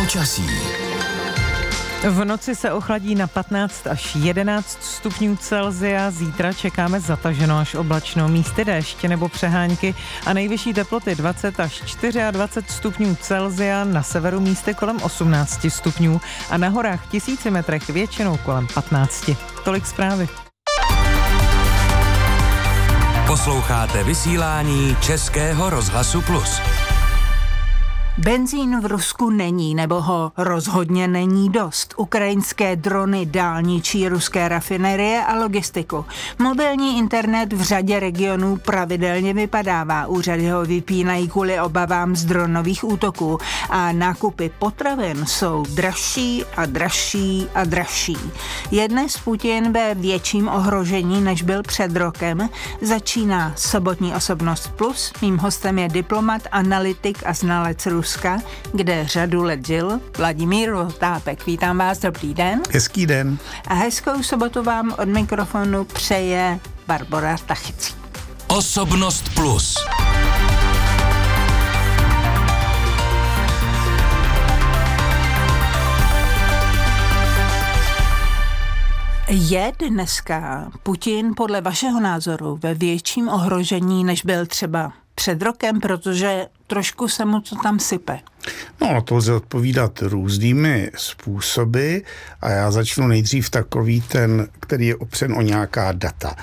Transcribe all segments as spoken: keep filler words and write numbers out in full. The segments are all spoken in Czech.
Počasí. V noci se ochladí na patnáct až jedenáct stupňů Celsia, zítra čekáme zataženo až oblačno, místy déšť nebo přehánky a nejvyšší teploty dvacet až dvacet čtyři stupňů Celsia, na severu místy kolem osmnáct stupňů a na horách tisíci metrech většinou kolem patnáct. Tolik zprávy. Posloucháte vysílání Českého rozhlasu Plus. Benzín v Rusku není, nebo ho rozhodně není dost. Ukrajinské drony dálničí ruské rafinerie a logistiku. Mobilní internet v řadě regionů pravidelně vypadává. Úřady ho vypínají kvůli obavám z dronových útoků. A nákupy potravin jsou dražší a dražší a dražší. Je dnes Putin ve větším ohrožení, než byl před rokem. Začíná sobotní Osobnost Plus. Mým hostem je diplomat, analytik a znalec Ruska, kde řadu let žil, Vladimír Vltápek. Vítám vás, dobrý den. Hezký den. A hezkou sobotu vám od mikrofonu přeje Barbora Tachycí. Osobnost Plus. Je dneska Putin podle vašeho názoru ve větším ohrožení, než byl třeba před rokem, protože trošku se mu to tam sype? No, to lze odpovídat různými způsoby a já začnu nejdřív takový ten, který je opřen o nějaká data.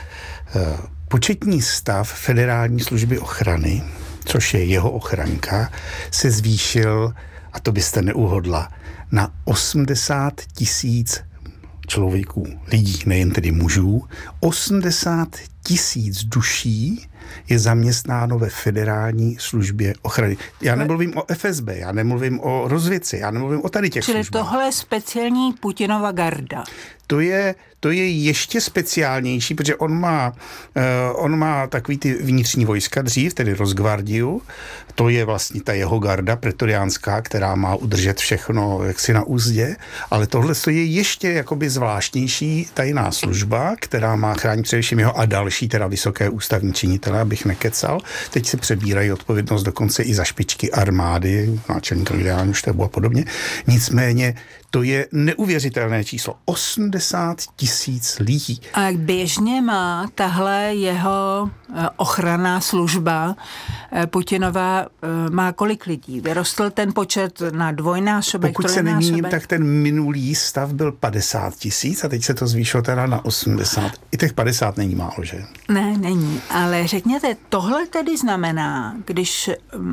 Početní stav Federální služby ochrany, což je jeho ochranka, se zvýšil, a to byste neuhodla, na osmdesát tisíc člověků, lidí, nejen tedy mužů. osmdesát tisíc duší je zaměstnáno ve Federální službě ochrany. Já nemluvím o F S B, já nemluvím o rozvědce, já nemluvím o tady těch Čili službách. tohle je speciální Putinova garda. To je, to je ještě speciálnější, protože on má, uh, on má takový ty vnitřní vojska dřív, tedy Rosgvardiu. To je vlastně ta jeho garda pretoriánská, která má udržet všechno jaksi na úzdě, ale tohle je ještě jakoby zvláštnější tajná služba, která má chránit především jeho a další teda vysoké ústavní činitele, abych nekecal. Teď se přebírají odpovědnost dokonce i za špičky armády, náčelník generálního štábu a podobně. Nicméně to je neuvěřitelné číslo. osmdesát tisíc lidí. A jak běžně má tahle jeho ochranná služba Putinova, má kolik lidí? Vyrostl ten počet na dvojnásobek, Pokud se nemýlím, tak ten minulý stav byl padesát tisíc a teď se to zvýšilo teda na osmdesát. I těch padesát není málo, že? Ne, není. Ale řekněte, tohle tedy znamená, když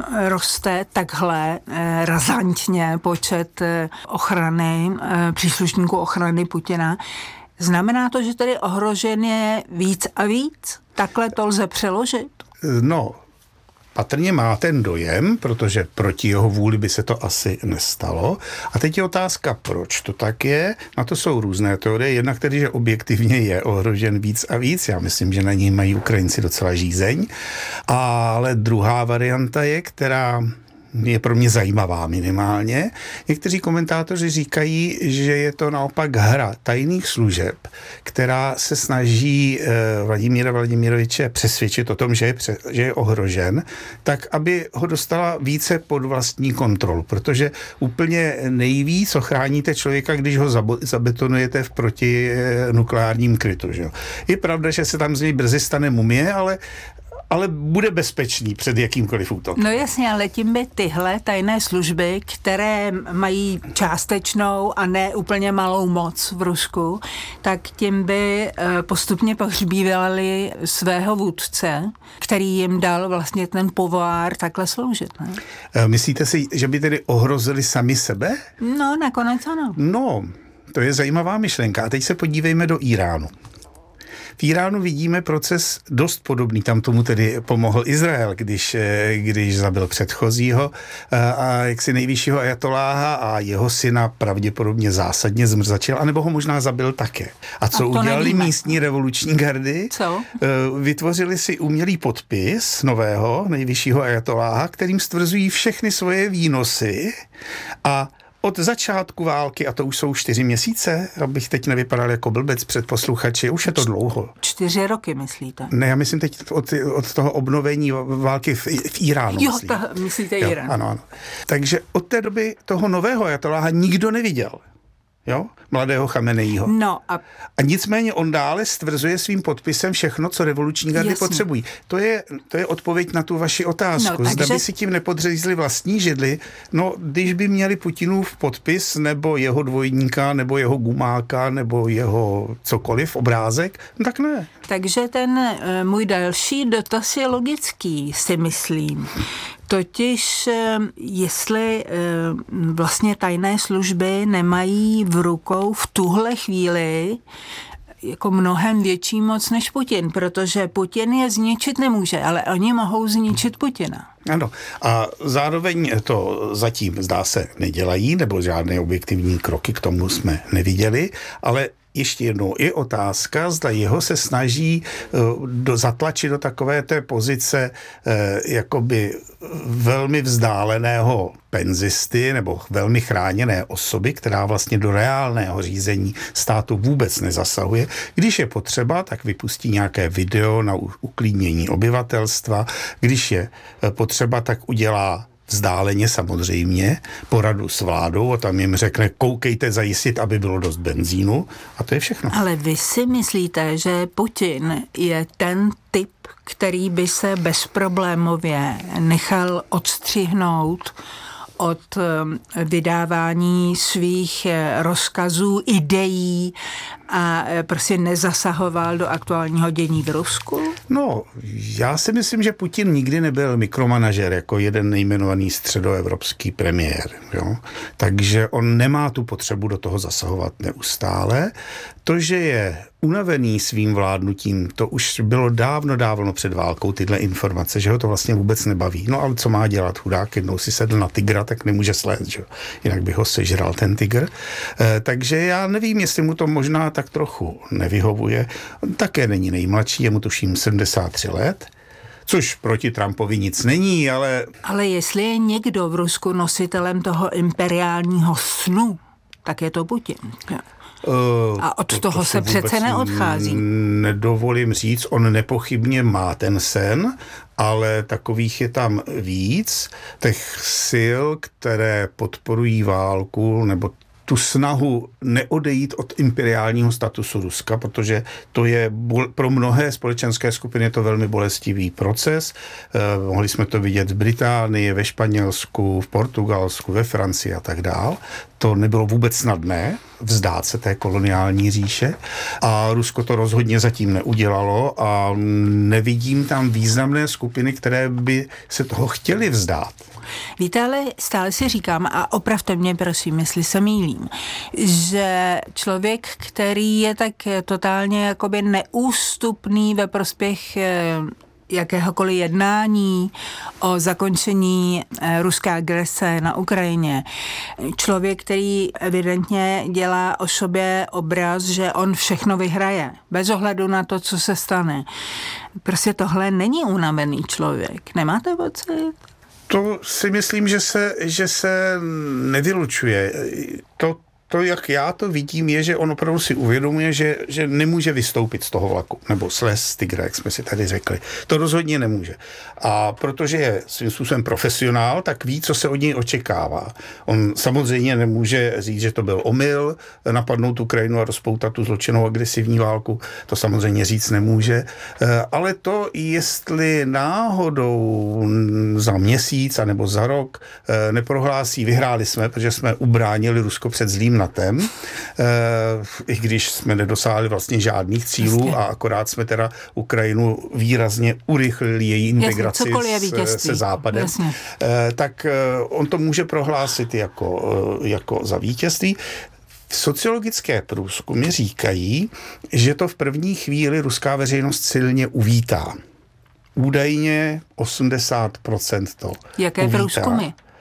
roste takhle razantně počet ochrany, příslušníků ochrany Putina, znamená to, že tedy ohrožen je víc a víc? Takhle to lze přeložit? No, patrně má ten dojem, protože proti jeho vůli by se to asi nestalo. A teď je otázka, proč to tak je. Na to jsou různé teorie. Jednak tedy, že objektivně je ohrožen víc a víc. Já myslím, že na něj mají Ukrajinci docela žízeň. Ale druhá varianta je, která je pro mě zajímavá minimálně. Někteří komentátoři říkají, že je to naopak hra tajných služeb, která se snaží eh, Vladimíra Vladimiroviče přesvědčit o tom, že je, pře- že je ohrožen, tak aby ho dostala více pod vlastní kontrolu, protože úplně nejvíc ochráníte člověka, když ho zabo- zabetonujete v protinukleárním krytu. Že? Je pravda, že se tam z něj brzy stane mumie, ale ale bude bezpečný před jakýmkoliv útokem. No jasně, ale tím by tyhle tajné služby, které mají částečnou a ne úplně malou moc v Rusku, tak tím by postupně pohřbívaly svého vůdce, který jim dal vlastně ten povolár takhle sloužit. Ne? Myslíte si, že by tedy ohrozili sami sebe? No, nakonec ano. No, to je zajímavá myšlenka. A teď se podívejme do Iránu. V Iránu vidíme proces dost podobný, tam tomu tedy pomohl Izrael, když, když zabil předchozího a jaksi nejvyššího ajatoláha a jeho syna pravděpodobně zásadně zmrzačil, anebo ho možná zabil také. A co a udělali nevíme. Místní revoluční gardy? Co? Vytvořili si umělý podpis nového nejvyššího ajatoláha, kterým stvrzují všechny svoje výnosy a od začátku války, a to už jsou čtyři měsíce, abych teď nevypadal jako blbec před posluchači, už je to dlouho. Čtyři roky, myslíte? Ne, já myslím teď od, od toho obnovení války v, v Iránu. Jo, myslím. Ta, myslíte jo, Irán. Ano, ano. Takže od té doby toho nového ajatoláha nikdo neviděl. Jo? Mladého Chameneího. No a... a nicméně on dále stvrzuje svým podpisem všechno, co revoluční gardy Jasně. potřebují. To je, to je odpověď na tu vaši otázku. No, Zda takže... by si tím nepodřízli vlastní židli, no když by měli Putinův podpis, nebo jeho dvojníka, nebo jeho gumáka, nebo jeho cokoliv, obrázek, no tak ne. Takže ten e, můj další dotaz je logický, si myslím. Totiž, jestli vlastně tajné služby nemají v rukou v tuhle chvíli jako mnohem větší moc než Putin, protože Putin je zničit nemůže, ale oni mohou zničit Putina. Ano, a zároveň to zatím zdá se nedělají, nebo žádné objektivní kroky k tomu jsme neviděli, ale ještě jednou je otázka, zda jeho se snaží uh, do, zatlačit do takové té pozice uh, jakoby velmi vzdáleného penzisty nebo velmi chráněné osoby, která vlastně do reálného řízení státu vůbec nezasahuje. Když je potřeba, tak vypustí nějaké video na uklidnění obyvatelstva. Když je potřeba, tak udělá vzdáleně samozřejmě poradu s vládou a tam jim řekne, koukejte zajistit, aby bylo dost benzínu a to je všechno. Ale vy si myslíte, že Putin je ten typ, který by se bezproblémově nechal odstřihnout od vydávání svých rozkazů, ideí a prostě nezasahoval do aktuálního dění v Rusku? No, já si myslím, že Putin nikdy nebyl mikromanažer jako jeden nejmenovaný středoevropský premiér. Jo? Takže on nemá tu potřebu do toho zasahovat neustále. To, že je unavený svým vládnutím, to už bylo dávno, dávno před válkou, tyhle informace, že ho to vlastně vůbec nebaví. No ale co má dělat chudák, jednou si sedl na tygra, tak nemůže slézt, že? Jinak by ho sežral ten tygr. E, takže já nevím, jestli mu to možná tak trochu nevyhovuje. On také není nejmladší, je mu tuším sedmdesát tři let, což proti Trumpovi nic není, ale... Ale jestli je někdo v Rusku nositelem toho imperiálního snu, tak je to Putin. A od to, toho to se přece neodchází. Nedovolím říct, on nepochybně má ten sen, ale takových je tam víc, těch sil, které podporují válku, nebo tu snahu neodejít od imperiálního statusu Ruska, protože to je pro mnohé společenské skupiny je to velmi bolestivý proces. Eh, mohli jsme to vidět v Británii, ve Španělsku, v Portugalsku, ve Francii a tak dál. To nebylo vůbec snadné vzdát se té koloniální říše a Rusko to rozhodně zatím neudělalo a nevidím tam významné skupiny, které by se toho chtěly vzdát. Víte, ale stále si říkám, a opravte mě prosím, jestli se mýlím, že člověk, který je tak totálně jakoby neústupný ve prospěch jakéhokoliv jednání o zakončení ruské agrese na Ukrajině. Člověk, který evidentně dělá o sobě obraz, že on všechno vyhraje, bez ohledu na to, co se stane. Prostě tohle není unavený člověk. Nemáte pocit? To si myslím, že se, že se nevylučuje. To, to, jak já to vidím, je, že on opravdu si uvědomuje, že, že nemůže vystoupit z toho vlaku, nebo slez z tygra, jak jsme si tady řekli. To rozhodně nemůže. A protože je svým způsobem profesionál, tak ví, co se od něj očekává. On samozřejmě nemůže říct, že to byl omyl, napadnout Ukrajinu a rozpoutat tu zločinnou agresivní válku. To samozřejmě říct nemůže. Ale to, jestli náhodou za měsíc anebo za rok neprohlásí, vyhráli jsme, protože jsme ubránili Rusko před zlým natem, i když jsme nedosáhli vlastně žádných cílů a akorát jsme teda Ukrajinu výrazně urychlili její integraci s, se západem, Jasně. tak on to může prohlásit jako, jako za vítězství. Sociologické průzkumy říkají, že to v první chvíli ruská veřejnost silně uvítá. Údajně osmdesát procent to Jaké uvítá. průzkumy?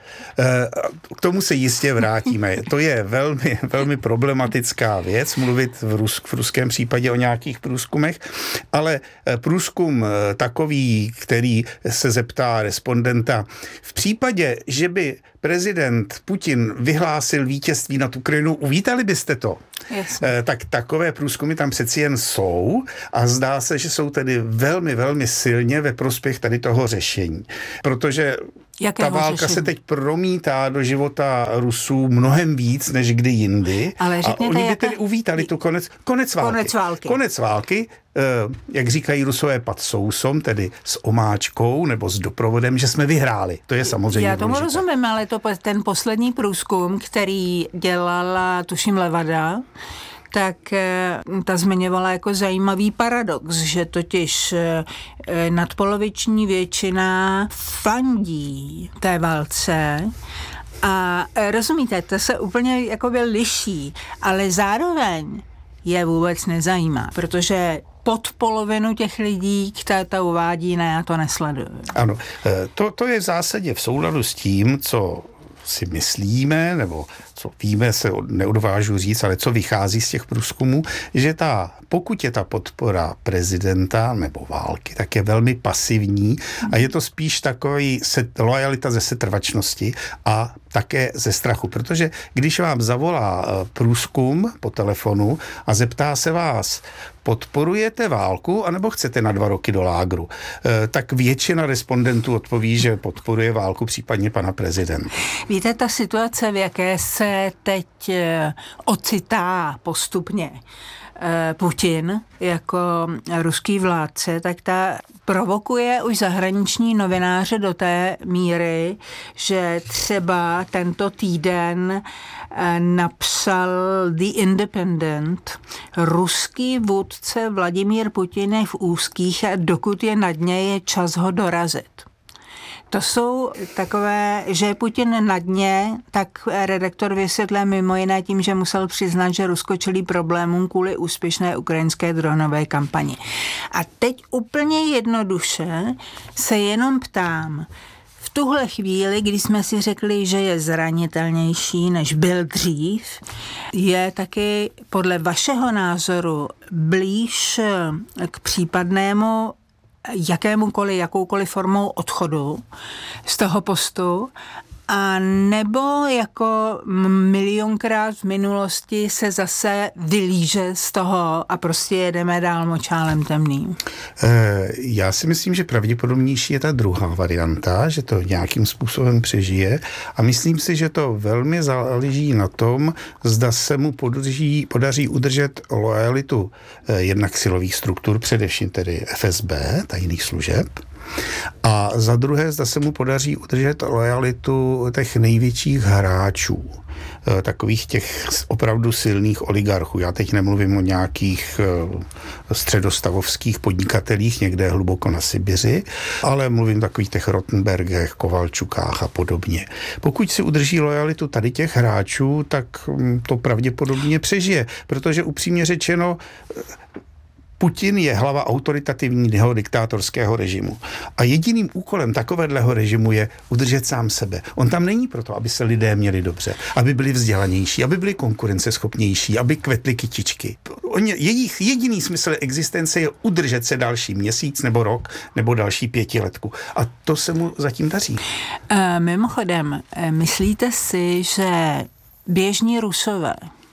K tomu se jistě vrátíme. To je velmi, velmi problematická věc, mluvit v, Rus, v ruském případě o nějakých průzkumech, ale průzkum takový, který se zeptá respondenta, v případě, že by prezident Putin vyhlásil vítězství nad Ukrajinou, uvítali byste to? Yes. Tak takové průzkumy tam přeci jen jsou a zdá se, že jsou tedy velmi, velmi silně ve prospěch tady toho řešení. Protože Jakého ta válka řešení? se teď promítá do života Rusů mnohem víc než kdy jindy. Ale a oni by jaké... tedy uvítali tu konec, konec války. Konec války. Konec války, jak říkají Rusové, pod sousom, tedy s omáčkou nebo s doprovodem, že jsme vyhráli. To je samozřejmě Já tomu důležité. rozumím, ale to ten poslední průzkum, který dělala, tuším, Levada, tak ta zmiňovala jako zajímavý paradox, že totiž nadpoloviční většina fandí té válce a rozumíte, to se úplně jakoby liší, ale zároveň je vůbec nezajímá, protože pod polovinu těch lidí, které to uvádí, ne, já to nesleduju. Ano, to, to je v zásadě v souladu s tím, co si myslíme, nebo co víme, se neodvážu říct, ale co vychází z těch průzkumů, že ta, pokud je ta podpora prezidenta nebo války, tak je velmi pasivní a je to spíš takový set, lojalita ze setrvačnosti a také ze strachu, protože když vám zavolá průzkum po telefonu a zeptá se vás, podporujete válku, anebo chcete na dva roky do lágru, tak většina respondentů odpoví, že podporuje válku, případně pana prezidenta. Víte, ta situace, v jaké se teď ocitá postupně Putin jako ruský vládce, tak ta provokuje už zahraniční novináře do té míry, že třeba tento týden napsal The Independent, ruský vůdce Vladimír Putin je v úzkých a dokud je na dně, je čas ho dorazit. To jsou takové, že je Putin na dně, tak redaktor vysvětlil mimo jiné tím, že musel přiznat, že Rusko čelí problémům kvůli úspěšné ukrajinské dronové kampani. A teď úplně jednoduše se jenom ptám, v tuhle chvíli, kdy jsme si řekli, že je zranitelnější, než byl dřív, je taky podle vašeho názoru blíž k případnému jakémukoliv, jakoukoliv formou odchodu z toho postu, a nebo jako milionkrát v minulosti se zase vylíže z toho a prostě jedeme dál močálem temným? Já si myslím, že pravděpodobnější je ta druhá varianta, že to nějakým způsobem přežije a myslím si, že to velmi záleží na tom, zda se mu podaří, podaří udržet lojalitu jednak silových struktur, především tedy F S B, tajných služeb, a za druhé, zda se mu podaří udržet lojalitu těch největších hráčů, takových těch opravdu silných oligarchů. Já teď nemluvím o nějakých středostavovských podnikatelích někde hluboko na Sibiři, ale mluvím o takových těch Rottenbergech, Kovalčukách a podobně. Pokud si udrží lojalitu tady těch hráčů, tak to pravděpodobně přežije, protože upřímně řečeno, Putin je hlava autoritativního diktátorského režimu. A jediným úkolem takového režimu je udržet sám sebe. On tam není proto, aby se lidé měli dobře, aby byli vzdělanější, aby byli konkurenceschopnější, aby kvetly kytičky. On, jejich jediný smysl existence je udržet se další měsíc nebo rok nebo další pětiletku. A to se mu zatím daří. E, mimochodem, myslíte si, že běžní Rusové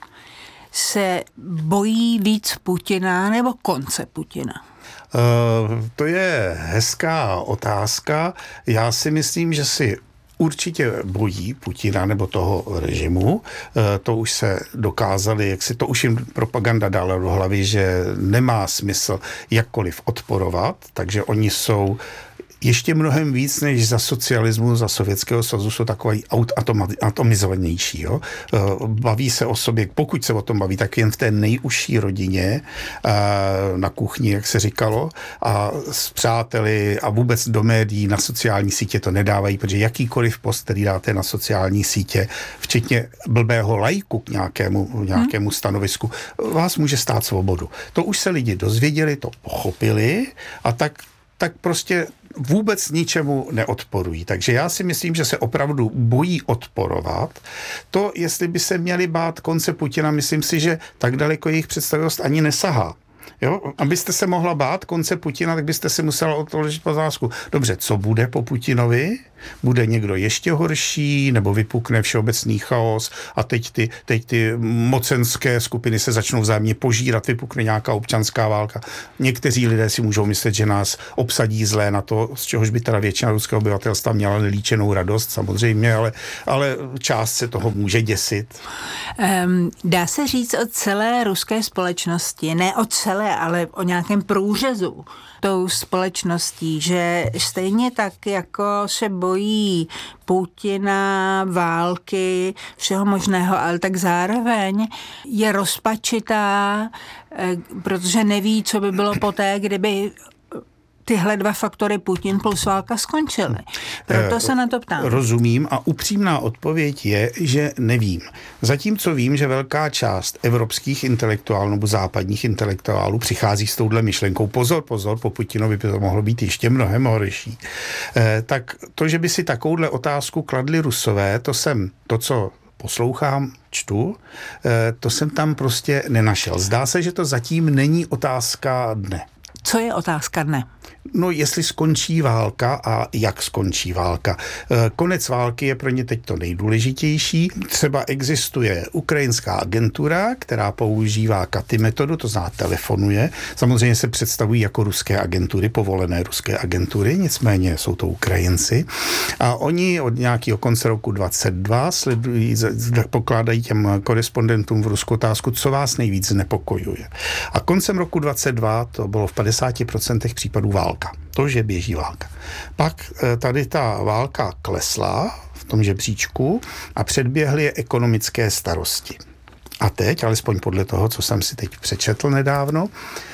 se bojí víc Putina nebo konce Putina? Uh, to je hezká otázka. Já si myslím, že si určitě bojí Putina nebo toho režimu. To už se dokázali, jak si to už jim propaganda dala do hlavy, že nemá smysl jakkoliv odporovat, takže oni jsou ještě mnohem víc než za socialismu, za Sovětského svazu jsou takový atomizovanější. Jo? Baví se o sobě, pokud se o tom baví, tak jen v té nejužší rodině, na kuchni, jak se říkalo, a s přáteli a vůbec do médií, na sociální sítě to nedávají, protože jakýkoliv post, který dáte na sociální sítě, včetně blbého lajku k nějakému, nějakému stanovisku, vás může stát svobodu. To už se lidi dozvěděli, to pochopili a tak tak prostě vůbec ničemu neodporují. Takže já si myslím, že se opravdu bojí odporovat. To, jestli by se měli bát konce Putina, myslím si, že tak daleko jejich představivost ani nesahá. Jo? Abyste se mohla bát konce Putina, tak byste si musela odpovědět otázku. Dobře, co bude po Putinovi? Bude někdo ještě horší, nebo vypukne všeobecný chaos a teď ty, teď ty mocenské skupiny se začnou vzájemně požírat, vypukne nějaká občanská válka. Někteří lidé si můžou myslet, že nás obsadí zlé na to, z čehož by teda většina ruského obyvatelstva měla nelíčenou radost, samozřejmě, ale, ale část se toho může děsit. Um, dá se říct o celé ruské společnosti, ne o celé, ale o nějakém průřezu tou společností, že stejně tak, jako se bojí Putina, války, všeho možného, ale tak zároveň je rozpačitá, protože neví, co by bylo poté, kdyby tyhle dva faktory Putin plus válka skončily. Proto se na to ptám. Rozumím a upřímná odpověď je, že nevím. Zatímco vím, že velká část evropských intelektuálů nebo západních intelektuálů přichází s touhle myšlenkou. Pozor, pozor, po Putinovi by to mohlo být ještě mnohem horší. Eh, tak to, že by si takovouhle otázku kladli Rusové, to jsem, to, co poslouchám, čtu, eh, to jsem tam prostě nenašel. Zdá se, že to zatím není otázka dne. Co je otázka dne? No, jestli skončí válka a jak skončí válka. Konec války je pro ně teď to nejdůležitější. Třeba existuje ukrajinská agentura, která používá Katy metodu, to znamená telefonuje. Samozřejmě se představují jako ruské agentury, povolené ruské agentury, nicméně jsou to Ukrajinci. A oni od nějakého konce roku dvacet dva sledují, pokládají těm korespondentům v Rusku otázku, co vás nejvíc znepokojuje. A koncem roku dvacet dva to bylo v padesáti procentech případů válka. To, že běží válka. Pak tady ta válka klesla v tom žebříčku a předběhly je ekonomické starosti. A teď, alespoň podle toho, co jsem si teď přečetl nedávno,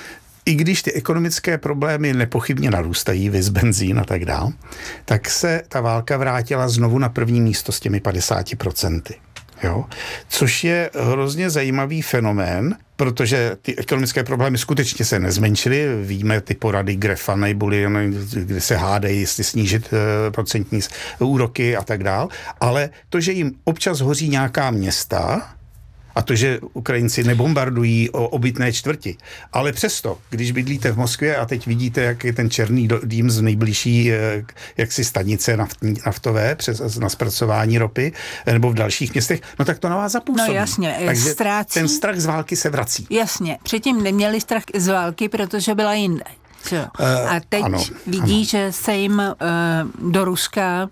i když ty ekonomické problémy nepochybně narůstají, viz benzín a tak dál, tak se ta válka vrátila znovu na první místo s těmi padesáti procenty. Jo? Což je hrozně zajímavý fenomén, protože ty ekonomické problémy skutečně se nezmenšily. Víme ty porady Grefa, Nejbuly, kde se hádají, jestli snížit uh, procentní úroky a tak dál. Ale to, že jim občas hoří nějaká města, a to, že Ukrajinci nebombardují o obytné čtvrti. Ale přesto, když bydlíte v Moskvě a teď vidíte, jak je ten černý dým z nejbližší jaksi stanice naftní, naftové přes, na zpracování ropy, nebo v dalších městech, no tak to na vás zapůsobí. No jasně, takže ztrácí. Ten strach z války se vrací. Jasně, předtím neměli strach z války, protože byla jinde. Uh, a teď ano, vidí, ano. že se jim uh, do Ruska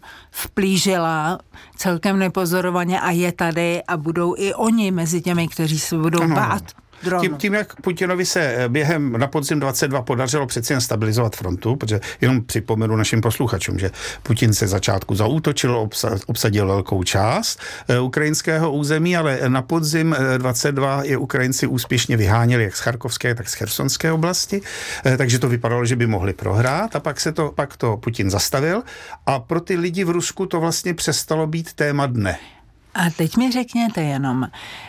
vplížila celkem nepozorovaně a je tady a budou i oni mezi těmi, kteří se budou ano. bát. Tím, tím, jak Putinovi se během na podzim dvacet dva podařilo přeci jen stabilizovat frontu, protože jenom připomenu našim posluchačům, že Putin se začátku zaútočil, obsadil velkou část e, ukrajinského území, ale na podzim dvacet dva je Ukrajinci úspěšně vyháněli jak z Charkovské, tak z Chersonské oblasti, e, takže to vypadalo, že by mohli prohrát a pak se to, pak to Putin zastavil a pro ty lidi v Rusku to vlastně přestalo být téma dne. A teď mi řekněte jenom,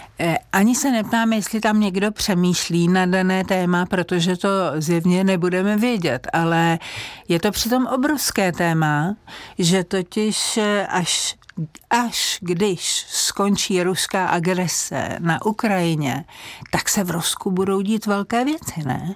ani se neptáme, jestli tam někdo přemýšlí na dané téma, protože to zjevně nebudeme vědět, ale je to přitom obrovské téma, že totiž až, až když skončí ruská agrese na Ukrajině, tak se v Rusku budou dít velké věci, ne?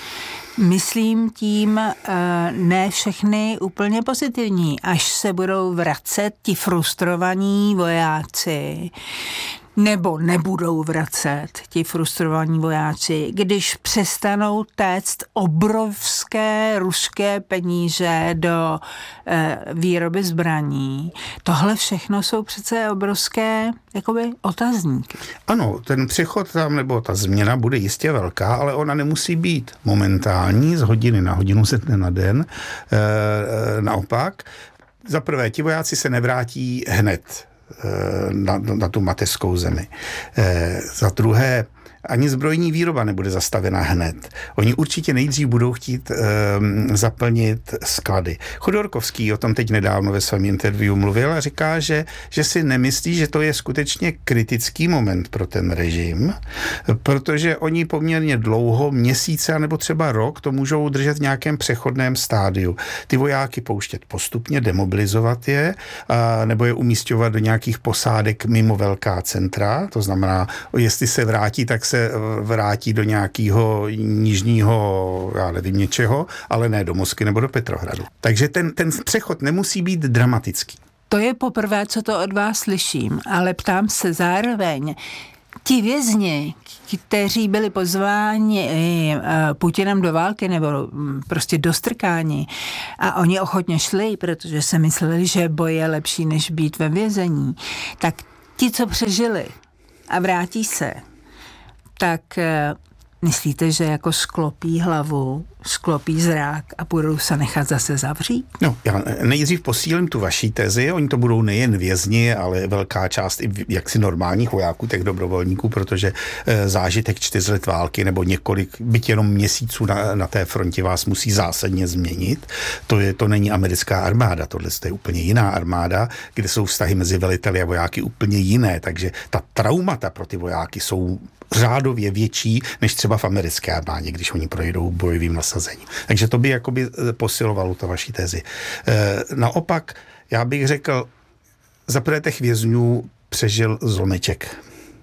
Myslím tím ne všechny úplně pozitivní, až se budou vracet ti frustrovaní vojáci, nebo nebudou vracet ti frustrovaní vojáci, když přestanou téct obrovské ruské peníze do e, výroby zbraní. Tohle všechno jsou přece obrovské jakoby otazníky. Ano, ten přechod tam, nebo ta změna bude jistě velká, ale ona nemusí být momentální, z hodiny na hodinu, ze dne na den. E, e, naopak, za prvé, ti vojáci se nevrátí hned Na, na tu mateřskou zemi. E, za druhé, ani zbrojní výroba nebude zastavena hned. Oni určitě nejdřív budou chtít um, zaplnit sklady. Chodorkovský o tom teď nedávno ve svém interview mluvil a říká, že, že si nemyslí, že to je skutečně kritický moment pro ten režim, protože oni poměrně dlouho, měsíce nebo třeba rok, to můžou držet v nějakém přechodném stádiu. Ty vojáky pouštět postupně, demobilizovat je, a, nebo je umísťovat do nějakých posádek mimo velká centra, to znamená, jestli se vrátí, tak se vrátí do nějakého nižního, já nevím, něčeho, ale ne do Moskvy nebo do Petrohradu. Takže ten, ten přechod nemusí být dramatický. To je poprvé, co to od vás slyším, ale ptám se zároveň, ti vězni, kteří byli pozváni Putinem do války nebo prostě do strkání a oni ochotně šli, protože se mysleli, že boj je lepší, než být ve vězení, tak ti, co přežili a vrátí se, tak myslíte, že jako sklopí hlavu, sklopí zrák a budou se nechat zase zavřít? No, já nejdřív posílím tu vaší tezi. Oni to budou nejen vězni, ale velká část i jaksi normálních vojáků, těch dobrovolníků, protože e, zážitek čtyř let války nebo několik, byť jenom měsíců na, na té frontě vás musí zásadně změnit. To, je, to není americká armáda, tohle je úplně jiná armáda, kde jsou vztahy mezi veliteli a vojáky úplně jiné, takže ta traumata pro ty vojáky jsou řádově větší, než třeba v americké armádě, když oni projdou bojovým nasazením. Takže to by jakoby posilovalo to vaší tezi. E, naopak, já bych řekl, za prvé těch vězňů přežil zlomeček.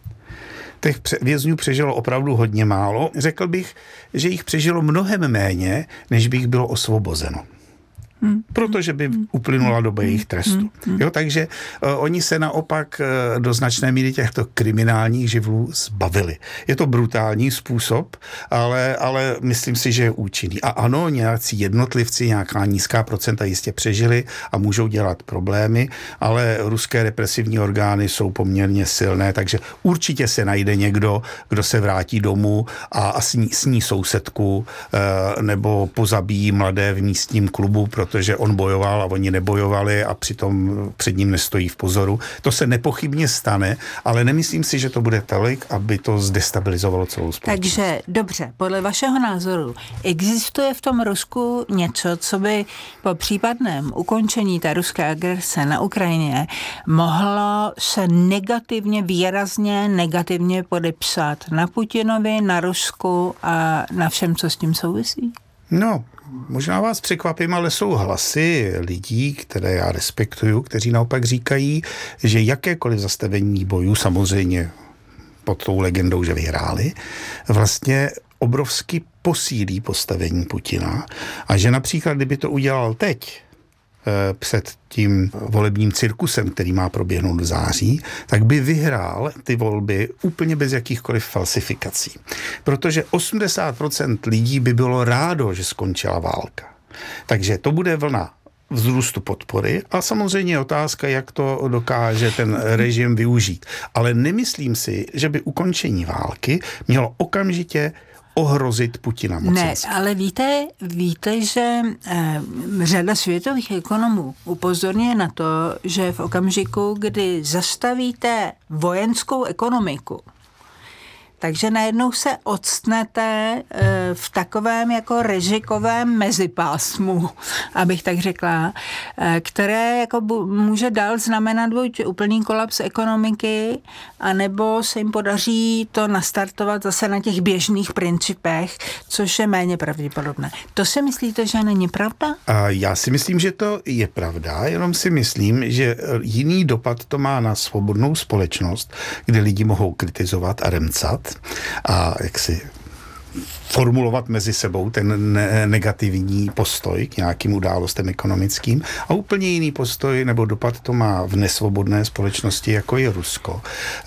Těch vězňů přežilo opravdu hodně málo. Řekl bych, že jich přežilo mnohem méně, než by jich bylo osvobozeno. Hmm. Protože by uplynula doba jejich trestu. Jo, takže uh, oni se naopak uh, do značné míry těchto kriminálních živlů zbavili. Je to brutální způsob, ale, ale myslím si, že je účinný. A ano, nějací jednotlivci, nějaká nízká procenta jistě přežili a můžou dělat problémy, ale ruské represivní orgány jsou poměrně silné, takže určitě se najde někdo, kdo se vrátí domů a, a sní, sní sousedku uh, nebo pozabíjí mladé v místním klubu, protože on bojoval a oni nebojovali a přitom před ním nestojí v pozoru. To se nepochybně stane, ale nemyslím si, že to bude tolik, aby to zdestabilizovalo celou společnost. Takže dobře, podle vašeho názoru existuje v tom Rusku něco, co by po případném ukončení té ruské agrese na Ukrajině mohlo se negativně, výrazně negativně podepsat na Putinovi, na Rusku a na všem, co s tím souvisí? No, možná vás překvapím, ale jsou hlasy lidí, které já respektuju, kteří naopak říkají, že jakékoliv zastavení bojů, samozřejmě pod tou legendou, že vyhráli, vlastně obrovsky posílí postavení Putina a že například, kdyby to udělal teď, před tím volebním cirkusem, který má proběhnout v září, tak by vyhrál ty volby úplně bez jakýchkoliv falsifikací. Protože osmdesát procent lidí by bylo rádo, že skončila válka. Takže to bude vlna vzrůstu podpory a samozřejmě je otázka, jak to dokáže ten režim využít. Ale nemyslím si, že by ukončení války mělo okamžitě ohrozit Putina mocensky. Ne, ale víte, víte, že eh, řada světových ekonomů upozorňuje na to, že v okamžiku, kdy zastavíte vojenskou ekonomiku, takže najednou se odstnete e, v takovém jako režikovém mezipásmu, abych tak řekla, e, které jako bu, může dál znamenat buď úplný kolaps ekonomiky, anebo se jim podaří to nastartovat zase na těch běžných principech, což je méně pravděpodobné. To si myslíte, že není pravda? A já si myslím, že to je pravda, jenom si myslím, že jiný dopad to má na svobodnou společnost, kde lidi mohou kritizovat a remcat a jak si formulovat mezi sebou ten ne- negativní postoj k nějakým událostem ekonomickým a úplně jiný postoj nebo dopad to má v nesvobodné společnosti, jako je Rusko,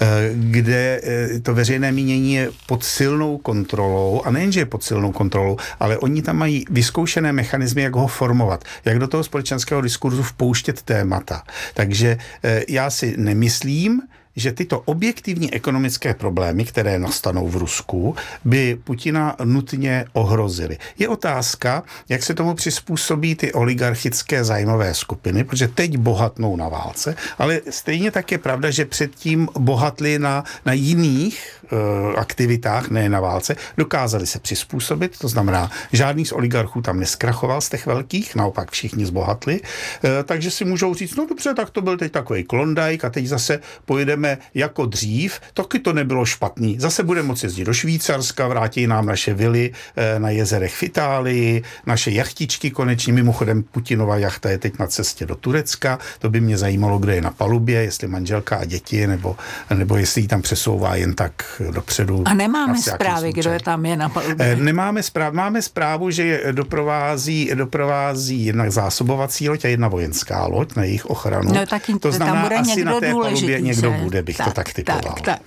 kde to veřejné mínění je pod silnou kontrolou a nejenže je pod silnou kontrolou, ale oni tam mají vyzkoušené mechanismy, jak ho formovat, jak do toho společenského diskurzu vpouštět témata. Takže já si nemyslím, že tyto objektivní ekonomické problémy, které nastanou v Rusku, by Putina nutně ohrozily. Je otázka, jak se tomu přizpůsobí ty oligarchické zájmové skupiny, protože teď bohatnou na válce, ale stejně tak je pravda, že předtím bohatli na, na jiných e, aktivitách, ne na válce, dokázali se přizpůsobit, to znamená, žádný z oligarchů tam neskrachoval z těch velkých, naopak všichni zbohatli, e, takže si můžou říct, no dobře, tak to byl teď takový Klondike a teď zase pojedeme jako dřív, taky to nebylo špatný. Zase budeme moci jezdit do Švýcarska, vrátí nám naše vily e, na jezerech v Itálii, naše jachtičky konečně, mimochodem Putinova jachta je teď na cestě do Turecka, to by mě zajímalo, kdo je na palubě, jestli manželka a děti, nebo, nebo jestli ji tam přesouvá jen tak dopředu. A nemáme zprávy, kdo je tam je na palubě? Nemáme zpráv, máme zprávu, že je doprovází, doprovází jednak zásobovací loď a jedna vojenská loď na jejich ochranu. No, tak to znamená, tam bude asi někdo na té důležitý, palubě někdo že? bude, bych tak, to tak typoval. Tak, tak.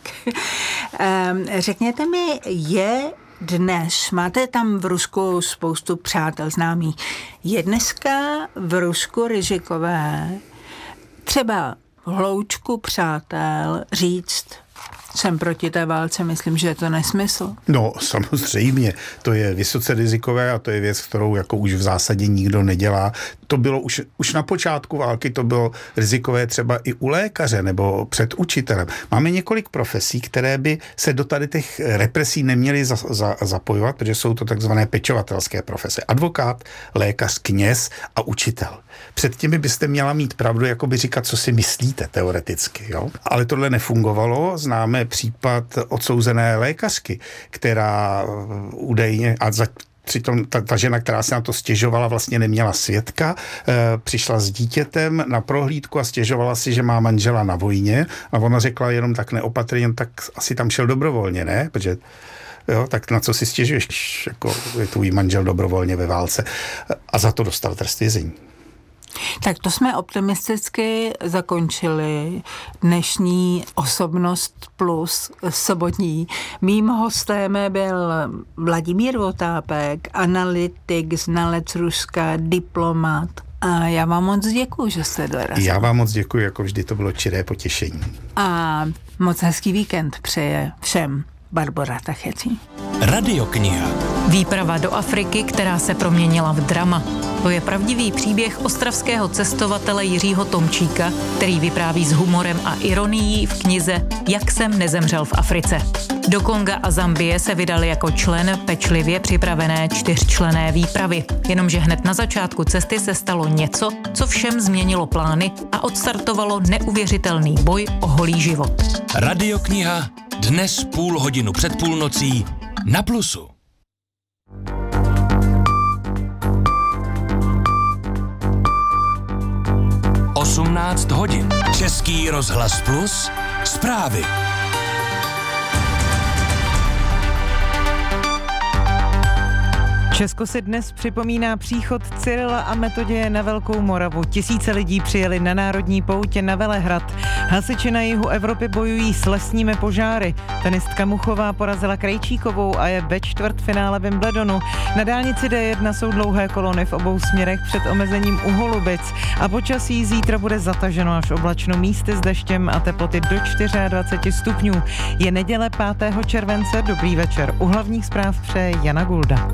Um, řekněte mi, je dnes, máte tam v Rusku spoustu přátel známých, je dneska v Rusku rizikové třeba hloučku přátel říct, jsem proti té válce, myslím, že je to nesmysl. No, samozřejmě, to je vysoce rizikové a to je věc, kterou jako už v zásadě nikdo nedělá. To bylo už, už na počátku války, to bylo rizikové třeba i u lékaře nebo před učitelem. Máme několik profesí, které by se do tady těch represí neměly za, za, zapojovat, protože jsou to takzvané pečovatelské profese. Advokát, lékař, kněz a učitel. Před těmi byste měla mít pravdu, jako by říkat, co si myslíte teoreticky. Jo? Ale tohle nefungovalo. Známe případ odsouzené lékařky, která údajně a za Přitom ta, ta žena, která se na to stěžovala, vlastně neměla svědka, e, přišla s dítětem na prohlídku a stěžovala si, že má manžela na vojně a ona řekla jenom tak neopatrně, tak asi tam šel dobrovolně, ne? Protože jo, tak na co si stěžuješ, jako je tvůj manžel dobrovolně ve válce a za to dostal trest vězení. Tak to jsme optimisticky zakončili dnešní Osobnost plus sobotní. Mým hostem byl Vladimír Votápek, analytik, znalec Ruska, diplomat. A já vám moc děkuju, že jste dorazil. Já vám moc děkuju, jako vždy to bylo čiré potěšení. A moc hezký víkend přeje všem Barbora Tachecí. Radiokniha. Výprava do Afriky, která se proměnila v drama. To je pravdivý příběh ostravského cestovatele Jiřího Tomčíka, který vypráví s humorem a ironií v knize Jak jsem nezemřel v Africe. Do Konga a Zambie se vydali jako člen pečlivě připravené čtyřčlenné výpravy. Jenomže hned na začátku cesty se stalo něco, co všem změnilo plány a odstartovalo neuvěřitelný boj o holý život. Radiokniha dnes půl hodinu před půlnocí na Plusu. osmnáct hodin. Český rozhlas Plus. Zprávy. Česko si dnes připomíná příchod Cyrila a Metoděje na Velkou Moravu. Tisíce lidí přijeli na národní pouť na Velehrad. Hasiči na jihu Evropy bojují s lesními požáry. Tenistka Muchová porazila Krejčíkovou a je ve čtvrtfinále Wimbledonu. Na dálnici D jedna jsou dlouhé kolony v obou směrech před omezením u Holubic. A počasí zítra bude zataženo až oblačno, místy s deštěm a teploty do dvacet čtyři stupňů. Je neděle pátého července, dobrý večer. U hlavních zpráv přeje Jana Gulda.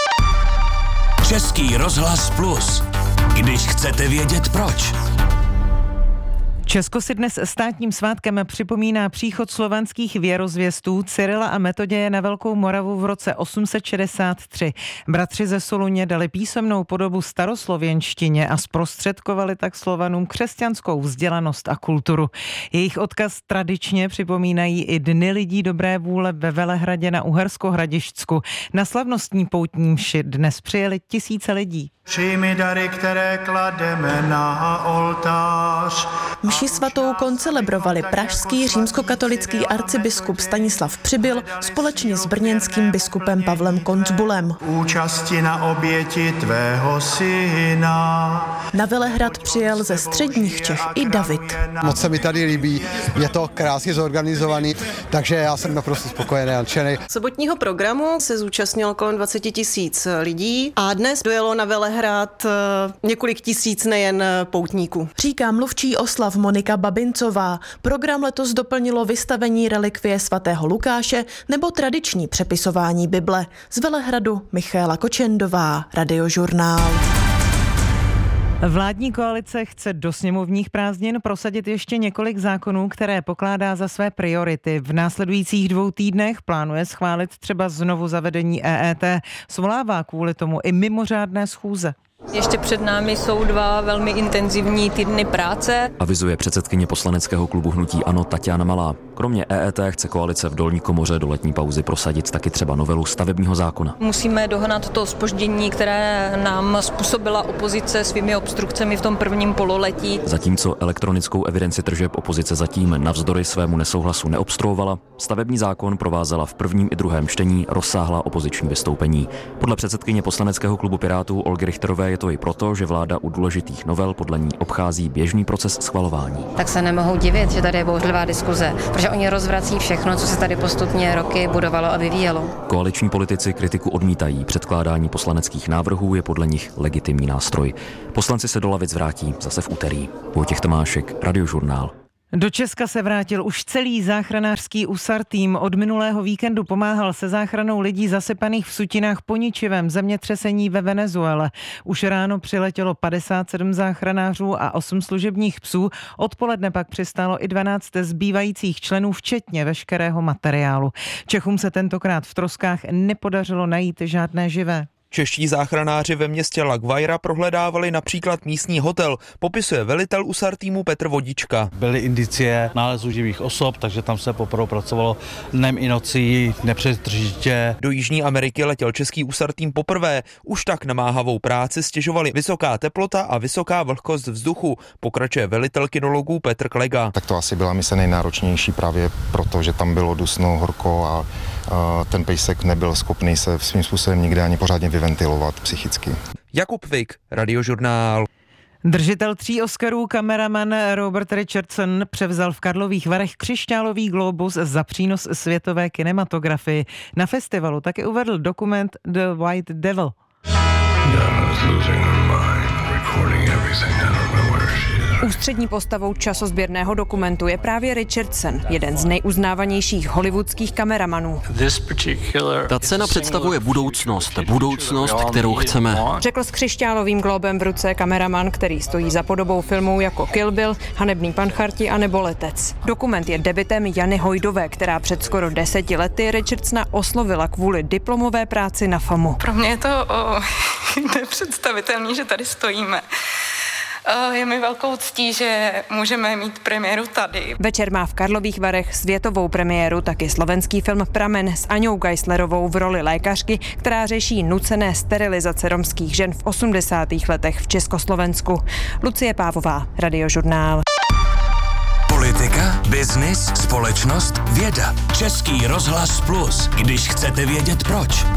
Český rozhlas Plus. Když chcete vědět proč. Česko si dnes státním svátkem připomíná příchod slovanských věrozvěstů Cyrila a Metoděje na Velkou Moravu v roce osm set šedesát tři. Bratři ze Soluně dali písemnou podobu staroslověnštině a zprostředkovali tak Slovanům křesťanskou vzdělanost a kulturu. Jejich odkaz tradičně připomínají i Dny lidí dobré vůle ve Velehradě na Uhersko-Hradišťsku. Na slavnostní poutní mši dnes přijeli tisíce lidí. Přijmi dary, které klademe na oltář. Mši svatou koncelebrovali pražský římskokatolický arcibiskup Stanislav Přibyl společně s brněnským biskupem Pavlem Koncbulem. Účasti na oběti tvého syna. Na Velehrad přijel ze středních Čech i David. Moc se mi tady líbí, je to krásně zorganizovaný, takže já jsem naprosto spokojený a nadšený. Sobotního programu se zúčastnilo kolem dvacet tisíc lidí a dnes dojelo na Velehrad několik tisíc nejen poutníků. Říká mluvčí oslav Monika Babincová. Program letos doplnilo vystavení relikvie svatého Lukáše nebo tradiční přepisování Bible. Z Velehradu Michaela Kočendová, Radiožurnál. Vládní koalice chce do sněmovních prázdnin prosadit ještě několik zákonů, které pokládá za své priority. V následujících dvou týdnech plánuje schválit třeba znovu zavedení E E T. Svolává kvůli tomu i mimořádné schůze. Ještě před námi jsou dva velmi intenzivní týdny práce. Avizuje předsedkyně poslaneckého klubu hnutí ANO Taťána Malá. Kromě E E T chce koalice v dolní komoře do letní pauzy prosadit taky třeba novelu stavebního zákona. Musíme dohnat to zpoždění, které nám způsobila opozice svými obstrukcemi v tom prvním pololetí. Zatímco elektronickou evidenci tržeb opozice zatím navzdory svému nesouhlasu neobstruovala, stavební zákon provázela v prvním i druhém čtení rozsáhlá opoziční vystoupení. Podle předsedkyně poslaneckého klubu Pirátů Olgy Richterové je to i proto, že vláda u důležitých novel podle ní obchází běžný proces schvalování. Tak se nemohou divit, že tady je bouřlivá diskuze, protože oni rozvrací všechno, co se tady postupně roky budovalo a vyvíjelo. Koaliční politici kritiku odmítají. Předkládání poslaneckých návrhů je podle nich legitimní nástroj. Poslanci se do lavic vrátí zase v úterý. Vojtěch Tomášek, Radiožurnál. Do Česka se vrátil už celý záchranářský USAR tým. Od minulého víkendu pomáhal se záchranou lidí zasypaných v sutinách po ničivém zemětřesení ve Venezuele. Už ráno přiletělo padesát sedm záchranářů a osm služebních psů. Odpoledne pak přistálo i dvanáct zbývajících členů, včetně veškerého materiálu. Čechům se tentokrát v troskách nepodařilo najít žádné živé. Čeští záchranáři ve městě La Guaira prohledávali například místní hotel, popisuje velitel USAR týmu Petr Vodička. Byly indicie nálezu živých osob, takže tam se poprvé pracovalo dnem i nocí, nepřetržitě. Do Jižní Ameriky letěl český USAR tým poprvé. Už tak namáhavou práci stěžovali vysoká teplota a vysoká vlhkost vzduchu, pokračuje velitel kinologů Petr Klega. Tak to asi byla mise nejnáročnější právě proto, že tam bylo dusno, horko a ten pejsek nebyl schopný se svým způsobem nikde ani pořádně vyventilovat psychicky. Jakub Vik, Radiožurnál. Držitel tří Oscarů, kameraman Robert Richardson, převzal v Karlových Varech křišťálový glóbus za přínos světové kinematografii. Na festivalu taky uvedl dokument The White Devil. Ústřední postavou časozběrného dokumentu je právě Richardson, jeden z nejuznávanějších hollywoodských kameramanů. Ta cena představuje budoucnost, budoucnost, kterou chceme. Řekl s křišťálovým glóbem v ruce kameraman, který stojí za podobou filmů jako Kill Bill, Hanebný pancharti a nebo Letec. Dokument je debutem Jany Hojdové, která před skoro deseti lety Richardsona oslovila kvůli diplomové práci na FAMu. Pro mě je to o, nepředstavitelné, že tady stojíme. Je mi velkou ctí, že můžeme mít premiéru tady. Večer má v Karlových Varech světovou premiéru taky slovenský film Pramen s Aňou Geislerovou v roli lékařky, která řeší nucené sterilizace romských žen v osmdesátých letech v Československu. Lucie Pávová, Radiožurnál. Politika, biznis, společnost, věda. Český rozhlas Plus, když chcete vědět proč.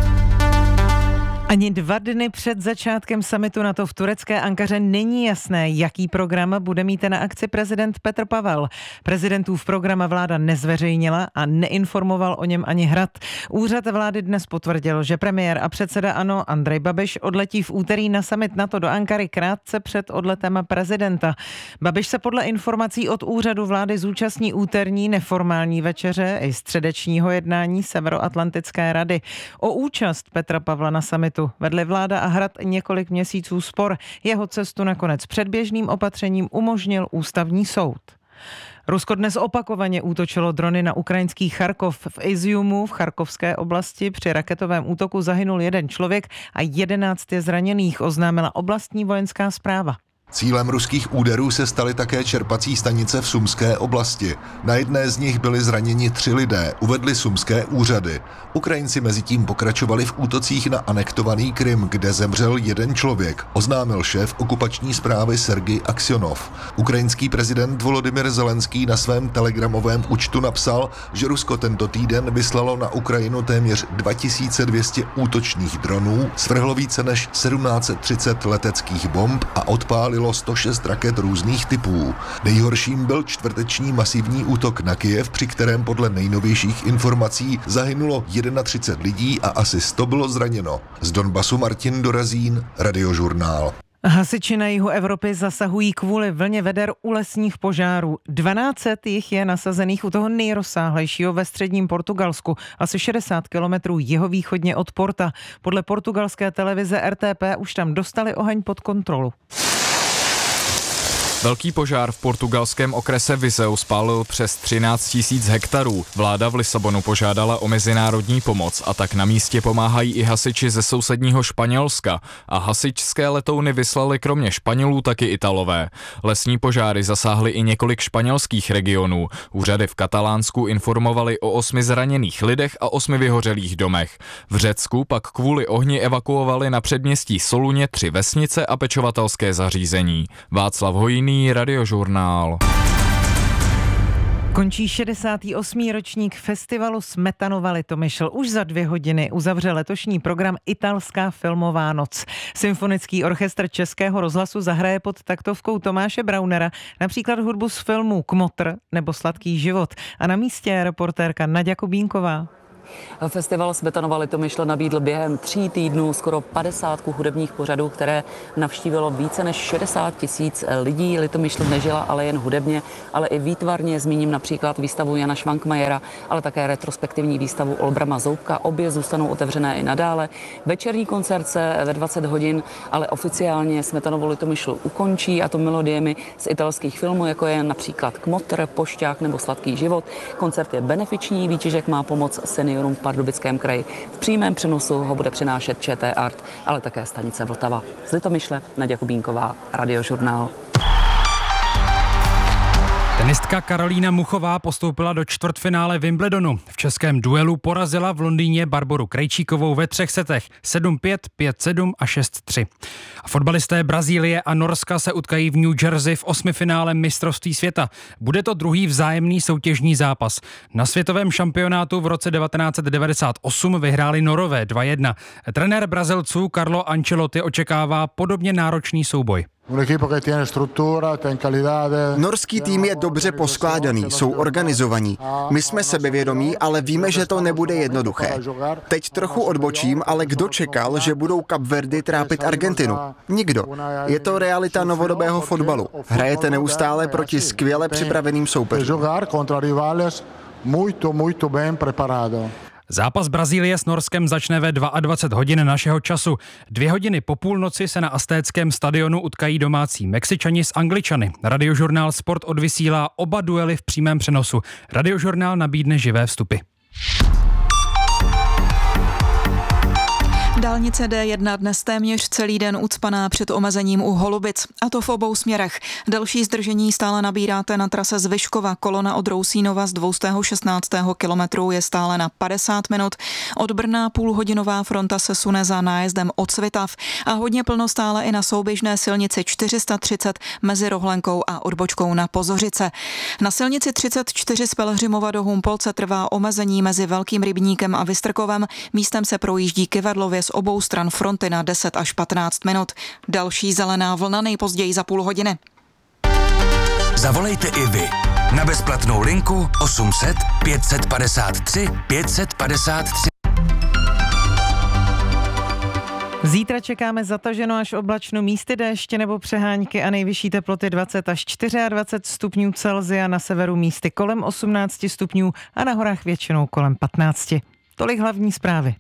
Ani dva dny před začátkem summitu NATO v turecké Ankaře není jasné, jaký program bude mít na akci prezident Petr Pavel. Prezidentův program vláda nezveřejnila a neinformoval o něm ani Hrad. Úřad vlády dnes potvrdil, že premiér a předseda ANO Andrej Babiš odletí v úterý na summit NATO do Ankary krátce před odletem prezidenta. Babiš se podle informací od úřadu vlády zúčastní úterní neformální večeře i středečního jednání Severoatlantické rady. O účast Petra Pavla na summitu vedli vláda a Hrad několik měsíců spor. Jeho cestu nakonec předběžným opatřením umožnil ústavní soud. Rusko dnes opakovaně útočilo drony na ukrajinský Charkov. V Iziumu v charkovské oblasti při raketovém útoku zahynul jeden člověk a jedenáct je zraněných, oznámila oblastní vojenská správa. Cílem ruských úderů se staly také čerpací stanice v Sumské oblasti. Na jedné z nich byli zraněni tři lidé, uvedli sumské úřady. Ukrajinci mezitím pokračovali v útocích na anektovaný Krym, kde zemřel jeden člověk, oznámil šéf okupační správy Sergij Aksionov. Ukrajinský prezident Volodymyr Zelenský na svém telegramovém účtu napsal, že Rusko tento týden vyslalo na Ukrajinu téměř dva tisíce dvě stě útočných dronů, svrhlo více než tisíc sedm set třicet leteckých bomb a odpálilo sto šest raket různých typů. Nejhorším byl čtvrteční masivní útok na Kyjev, při kterém podle nejnovějších informací zahynulo třicet jedna lidí a asi sto bylo zraněno. Z Donbasu Martin Dorazín, Radiožurnál. Hasiči na jihu Evropy zasahují kvůli vlně veder u lesních požárů. dvanáct set jich je nasazených u toho nejrozsáhlejšího ve středním Portugalsku, asi šedesát kilometrů jihovýchodně od Porta. Podle portugalské televize R T P už tam dostali oheň pod kontrolu. Velký požár v portugalském okrese Viseu spálil přes třináct tisíc hektarů. Vláda v Lisabonu požádala o mezinárodní pomoc a tak na místě pomáhají i hasiči ze sousedního Španělska. A hasičské letouny vyslali kromě Španělů taky Italové. Lesní požáry zasáhly i několik španělských regionů. Úřady v Katalánsku informovali o osmi zraněných lidech a osmi vyhořelých domech. V Řecku pak kvůli ohni evakuovali na předměstí Soluně tři vesnice a pečovatelské zařízení. Václav Hojný, Radiožurnál. Končí šedesátý osmý ročník festivalu Smetanova Litomyšl. Už za dvě hodiny uzavře letošní program Italská filmová noc. Symfonický orchestr Českého rozhlasu zahraje pod taktovkou Tomáše Braunera například hudbu z filmů Kmotr nebo Sladký život. A na místě je reportérka Naďa Kubínková. Festival Smetanova Litomyšl nabídl během tří týdnů skoro padesátku hudebních pořadů, které navštívilo více než šedesát tisíc lidí. Litomyšl nežila ale jen hudebně, ale i výtvarně. Zmíním například výstavu Jana Švankmajera, ale také retrospektivní výstavu Olbrama Zoubka. Obě zůstanou otevřené i nadále. Večerní koncert se ve dvacet hodin, ale oficiálně Smetanovu Litomyšl ukončí, a to melodiemi z italských filmů, jako je například Kmotr, Pošťák nebo Sladký život. Koncert je benefiční, výtěžek má pomoc seniorům v Pardubickém kraji. V přímém přenosu ho bude přinášet ČT Art, ale také stanice Vltava. Z Litomyšle Naďa Kubínková, Radiožurnál. Tenistka Karolína Muchová postoupila do čtvrtfinále Wimbledonu. V českém duelu porazila v Londýně Barboru Krejčíkovou ve třech setech sedm pět, pět sedm a šest tři. A fotbalisté Brazílie a Norska se utkají v New Jersey v osmifinále mistrovství světa. Bude to druhý vzájemný soutěžní zápas. Na světovém šampionátu v roce devatenáct set devadesát osm vyhráli Norové dva jedna. Trenér Brazilců Carlo Ancelotti očekává podobně náročný souboj. Norský tým je dobře poskládaný, jsou organizovaní. My jsme sebevědomí, ale víme, že to nebude jednoduché. Teď trochu odbočím, ale kdo čekal, že budou Kapverdy trápit Argentinu? Nikdo. Je to realita novodobého fotbalu. Hrajete neustále proti skvěle připraveným soupeřům. Zápas Brazílie s Norskem začne ve dvacet dva hodin našeho času. Dvě hodiny po půlnoci se na Aztéckém stadionu utkají domácí Mexičani s Angličany. Radiožurnál Sport odvysílá oba duely v přímém přenosu. Radiožurnál nabídne živé vstupy. Dálnice D jedna dnes téměř celý den ucpaná před omezením u Holubic, a to v obou směrech. Další zdržení stále nabíráte na trase z Vyškova. Kolona od Rousínova z dvě stě šestnáct kilometrů je stále na padesát minut. Od Brna půlhodinová fronta se sune za nájezdem od Svitav a hodně plno stále i na souběžné silnici čtyři sta třicet mezi Rohlenkou a odbočkou na Pozořice. Na silnici třicet čtyři z Pelhřimova do Humpolce trvá omezení mezi Velkým Rybníkem a Vystrkovem. Místem se projíždí kyvadlově z obou stran fronty na deset až patnáct minut. Další zelená vlna nejpozději za půl hodiny. Zavolejte i vy na bezplatnou linku osm set, pět set padesát tři, pět set padesát tři. Zítra čekáme zataženo až oblačno, místy déště nebo přehánky a nejvyšší teploty dvacet až dvacet čtyři stupňů Celsia, na severu místy kolem osmnáct stupňů a na horách většinou kolem patnáct. Tolik hlavní zprávy.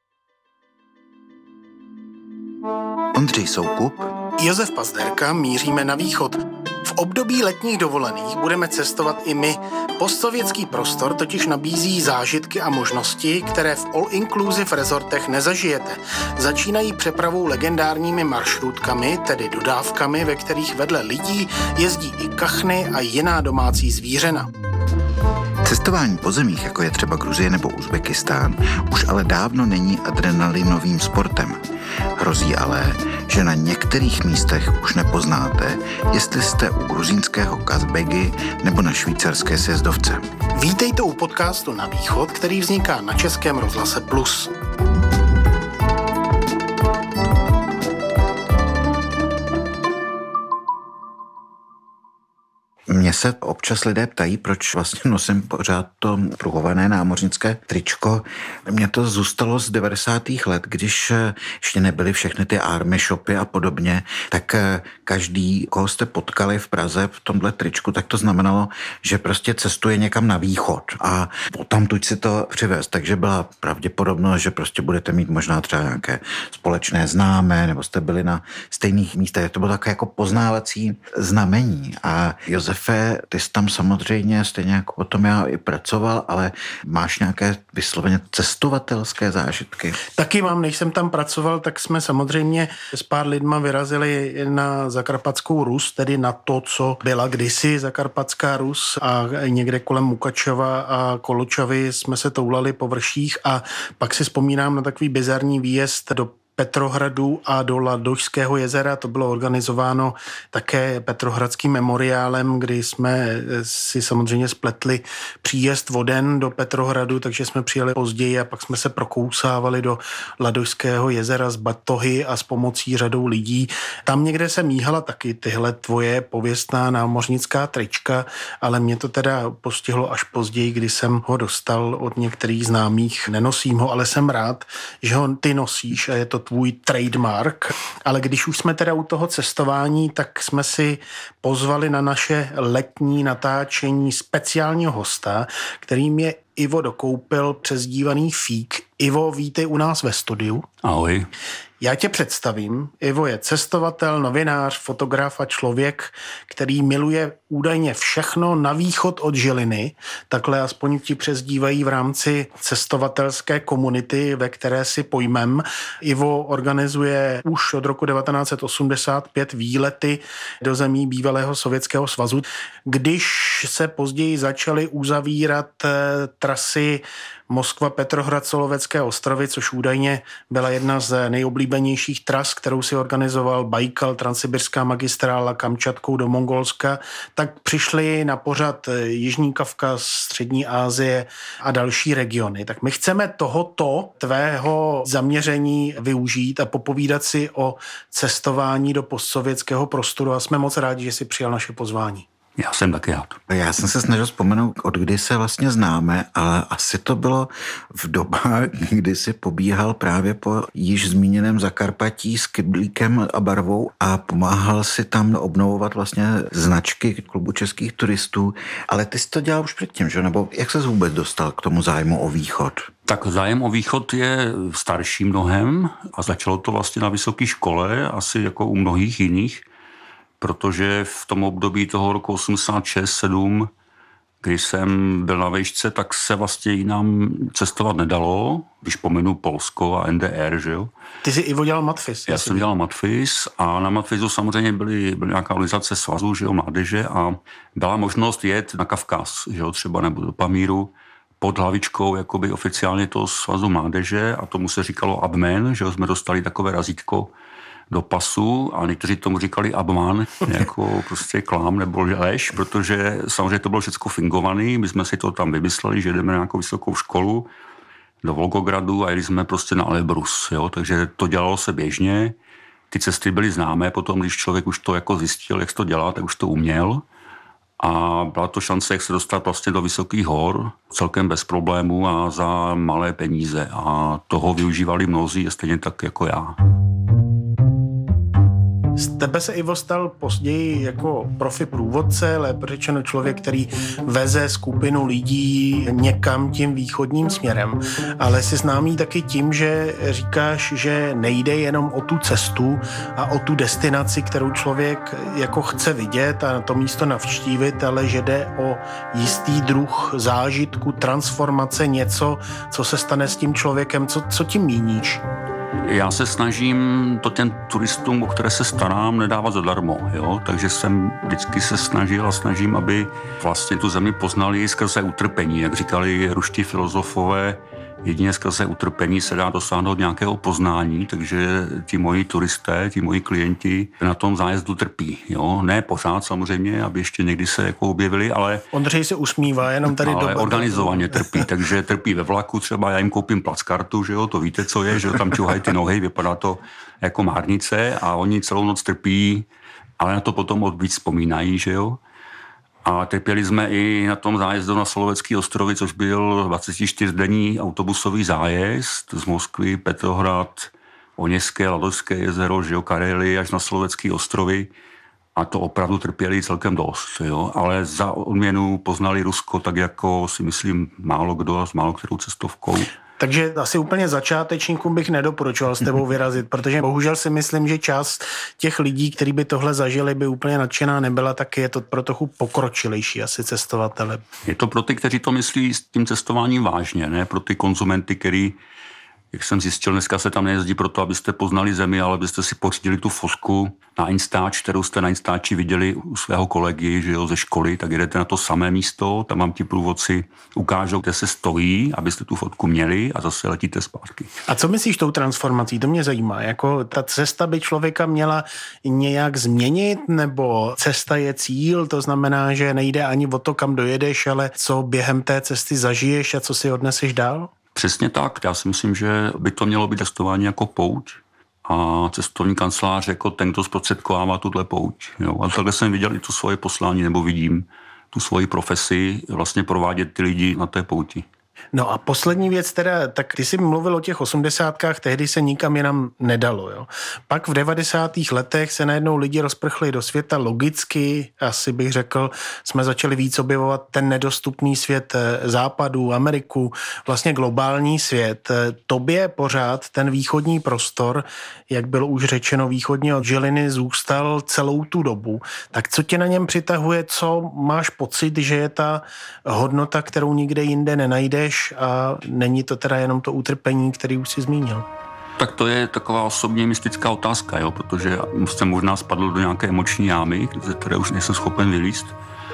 Ondřej Soukup, Josef Pazderka, míříme na východ. V období letních dovolených budeme cestovat i my. Postsovětský prostor totiž nabízí zážitky a možnosti, které v all-inclusive resortech nezažijete. Začínají přepravou legendárními maršrutkami, tedy dodávkami, ve kterých vedle lidí jezdí i kachny a jiná domácí zvířena. Cestování po zemích, jako je třeba Gruzie nebo Uzbekistán, už ale dávno není adrenalinovým sportem. Hrozí ale, že na některých místech už nepoznáte, jestli jste u gruzínského Kazbegy nebo na švýcarské sjezdovce. Vítejte u podcastu Na východ, který vzniká na Českém rozhlase Plus. Mně Mě se občas lidé ptají, proč vlastně nosím pořád to pruhované námořnické tričko. Mně to zůstalo z devadesátých let, když ještě nebyly všechny ty army shopy a podobně, tak každý, koho jste potkali v Praze v tomhle tričku, tak to znamenalo, že prostě cestuje někam na východ a tamtud si to přivez. Takže byla pravděpodobnost, že prostě budete mít možná třeba nějaké společné známé, nebo jste byli na stejných místech. To bylo takové jako poznávací znamení. A Josefe, ty jsi tam samozřejmě, stejně jako potom já i pracoval, ale máš nějaké vysloveně cestovatelské zážitky? Taky mám, než jsem tam pracoval, tak jsme samozřejmě s pár lidma vyrazili na Zakarpatskou Rus, tedy na to, co byla kdysi Zakarpatská Rus, a někde kolem Mukačova a Koločavy jsme se toulali po vrších a pak si vzpomínám na takový bizarní výjezd do Petrohradu a do Ladožského jezera. To bylo organizováno také Petrohradským memoriálem, kdy jsme si samozřejmě spletli příjezd voden do Petrohradu, takže jsme přijeli později a pak jsme se prokousávali do Ladožského jezera z batohy a s pomocí řadou lidí. Tam někde se míhala taky tyhle tvoje pověstná námořnická trička, ale mě to teda postihlo až později, kdy jsem ho dostal od některých známých. Nenosím ho, ale jsem rád, že ho ty nosíš a je to tvůj trademark, ale když už jsme teda u toho cestování, tak jsme si pozvali na naše letní natáčení speciálního hosta, kterým je Ivo Dokoupil, přezdívaný Fík. Ivo, vítej u nás ve studiu. Ahoj. Já tě představím. Ivo je cestovatel, novinář, fotograf a člověk, který miluje údajně všechno na východ od Žiliny. Takhle aspoň ti přezdívají v rámci cestovatelské komunity, ve které si pojmem. Ivo organizuje už od roku devatenáct set osmdesát pět výlety do zemí bývalého Sovětského svazu. Když se později začaly uzavírat trasy Moskva, Petrohrad, Solovecké ostrovy, což údajně byla jedna z nejoblíbenějších tras, kterou si organizoval Bajkal, Transsibirská magistrála Kamčatkou do Mongolska, tak přišli na pořad Jižní Kavkaz, Střední Asie a další regiony. Tak my chceme tohoto tvého zaměření využít a popovídat si o cestování do postsovětského prostoru a jsme moc rádi, že jsi přijal naše pozvání. Já jsem taky rád. Já jsem se snažil vzpomenout, od kdy se vlastně známe, ale asi to bylo v dobách, kdy si pobíhal právě po již zmíněném Zakarpatí s kyblíkem a barvou a pomáhal si tam obnovovat vlastně značky klubu českých turistů. Ale ty jsi to dělal už předtím, že? Nebo jak ses vůbec dostal k tomu zájmu o východ? Tak zájem o východ je starší mnohem a začalo to vlastně na vysoké škole, asi jako u mnohých jiných, protože v tom období toho roku osmdesát šest sedm, kdy jsem byl na vejšce, tak se vlastně jinam cestovat nedalo, když pomenu Polsko a N D R, že jo. Ty jsi Ivo dělal matfis. Já jsem dělal matfis a na matfisu samozřejmě byly, byly nějaká organizace svazu, že jo, mládeže a byla možnost jet na Kavkaz, že jo, třeba nebo do Pamíru pod hlavičkou jakoby oficiálně toho svazu mládeže a tomu se říkalo Abmen, že jo, jsme dostali takové razítko do pasu a někteří tomu říkali Abman, jako prostě klám nebo lež, protože samozřejmě to bylo všechno fingovaný, my jsme si to tam vymysleli, že jdeme na nějakou vysokou školu do Volgogradu a jeli jsme prostě na Elbrus, jo, takže to dělalo se běžně, ty cesty byly známé, potom když člověk už to jako zjistil, jak se to dělá, tak už to uměl a byla to šance, jak se dostat vlastně do vysokých hor, celkem bez problémů a za malé peníze a toho využívali mnozí, stejně tak jako já. Z tebe se Ivo stal později jako profi průvodce, lépe řečeno člověk, který veze skupinu lidí někam tím východním směrem. Ale jsi známý taky tím, že říkáš, že nejde jenom o tu cestu a o tu destinaci, kterou člověk jako chce vidět a to místo navštívit, ale že jde o jistý druh zážitku, transformace, něco, co se stane s tím člověkem. Co, co tím míníš? Já se snažím to těm turistům, o které se starám, nedávat zadarmo, jo? Takže jsem vždycky se snažil a snažím, aby vlastně tu zemi poznali skrze utrpení. Jak říkali ruští filozofové, jedině skrze utrpení se dá dosáhnout nějakého poznání, takže ti moji turisté, ti moji klienti na tom zájezdu trpí. Jo? Ne pořád samozřejmě, aby ještě někdy se jako objevili, ale... Ondřej se usmívá, jenom tady ale doba. organizovaně trpí, takže trpí ve vlaku, třeba já jim koupím plackartu, že jo, to víte, co je, že jo, tam čuhají ty nohy, vypadá to jako márnice a oni celou noc trpí, ale na to potom víc vzpomínají, že jo. A trpěli jsme i na tom zájezdu na Solovecký ostrovy, což byl dvacetičtyřdenní autobusový zájezd z Moskvy, Petrohrad, Oněžské, Ladožské jezero, že jo, Karely až na Solovecký ostrovy. A to opravdu trpěli celkem dost, jo. Ale za odměnu poznali Rusko tak jako si myslím málo kdo a s málo kterou cestovkou. Takže asi úplně začátečníkům bych nedoporučoval s tebou vyrazit, protože bohužel si myslím, že část těch lidí, kteří by tohle zažili, by úplně nadšená nebyla, tak je to pro trochu pokročilejší asi cestovatele. Je to pro ty, kteří to myslí s tím cestováním vážně, ne pro ty konzumenty, který, jak jsem zjistil, dneska se tam nejezdí proto, abyste poznali zemi, ale abyste si pořídili tu fotku na Instač, kterou jste na Instači viděli u svého kolegy, že jo, ze školy, tak jdete na to samé místo, tam vám ti průvodci ukážou, kde se stojí, abyste tu fotku měli a zase letíte zpátky. A co myslíš tou transformací? To mě zajímá. Jako ta cesta by člověka měla nějak změnit, nebo cesta je cíl, to znamená, že nejde ani o to, kam dojedeš, ale co během té cesty zažiješ a co si odneseš dál? Přesně tak. Já si myslím, že by to mělo být cestování jako pouť a cestovní kancelář jako ten, kdo zprostředkovává tuhle pouť. Jo. A takhle jsem viděl i to svoje poslání, nebo vidím tu svoji profesi vlastně provádět ty lidi na té pouti. No a poslední věc teda, tak ty jsi mluvil o těch osmdesátkách, tehdy se nikam jinam nedalo, jo. Pak v devadesátých letech se najednou lidi rozprchli do světa, logicky, asi bych řekl, jsme začali víc objevovat ten nedostupný svět západu, Ameriku, vlastně globální svět. Tobě pořád ten východní prostor, jak bylo už řečeno, východně od Žiliny zůstal celou tu dobu. Tak co tě na něm přitahuje, co máš pocit, že je ta hodnota, kterou nikde jinde nenajdeš, a není to teda jenom to utrpení, který už si zmínil? Tak to je taková osobně mystická otázka, jo, protože jsem možná spadl do nějaké emoční jámy, ze které už nejsem schopen vylízt.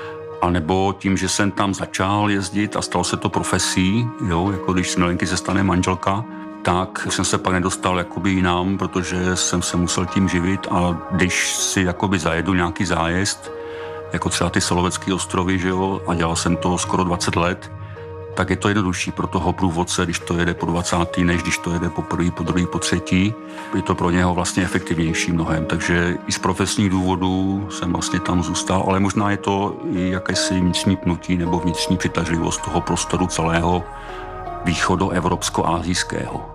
A nebo tím, že jsem tam začal jezdit a stalo se to profesí, jo, jako když z milenky se stane manželka, tak jsem se pak nedostal jakoby jinam, protože jsem se musel tím živit a když si jakoby zajedu nějaký zájezd, jako třeba ty Solovecké ostrovy, že jo, a dělal jsem to skoro dvacet let, tak je to jednodušší pro toho průvodce, když to jede po dvacátý, než když to jede po první, po druhý, po třetí. Je to pro něho vlastně efektivnější mnohem, takže i z profesních důvodů jsem vlastně tam zůstal, ale možná je to i jakési vnitřní pnutí nebo vnitřní přitažlivost toho prostoru celého východoevropsko-asijského.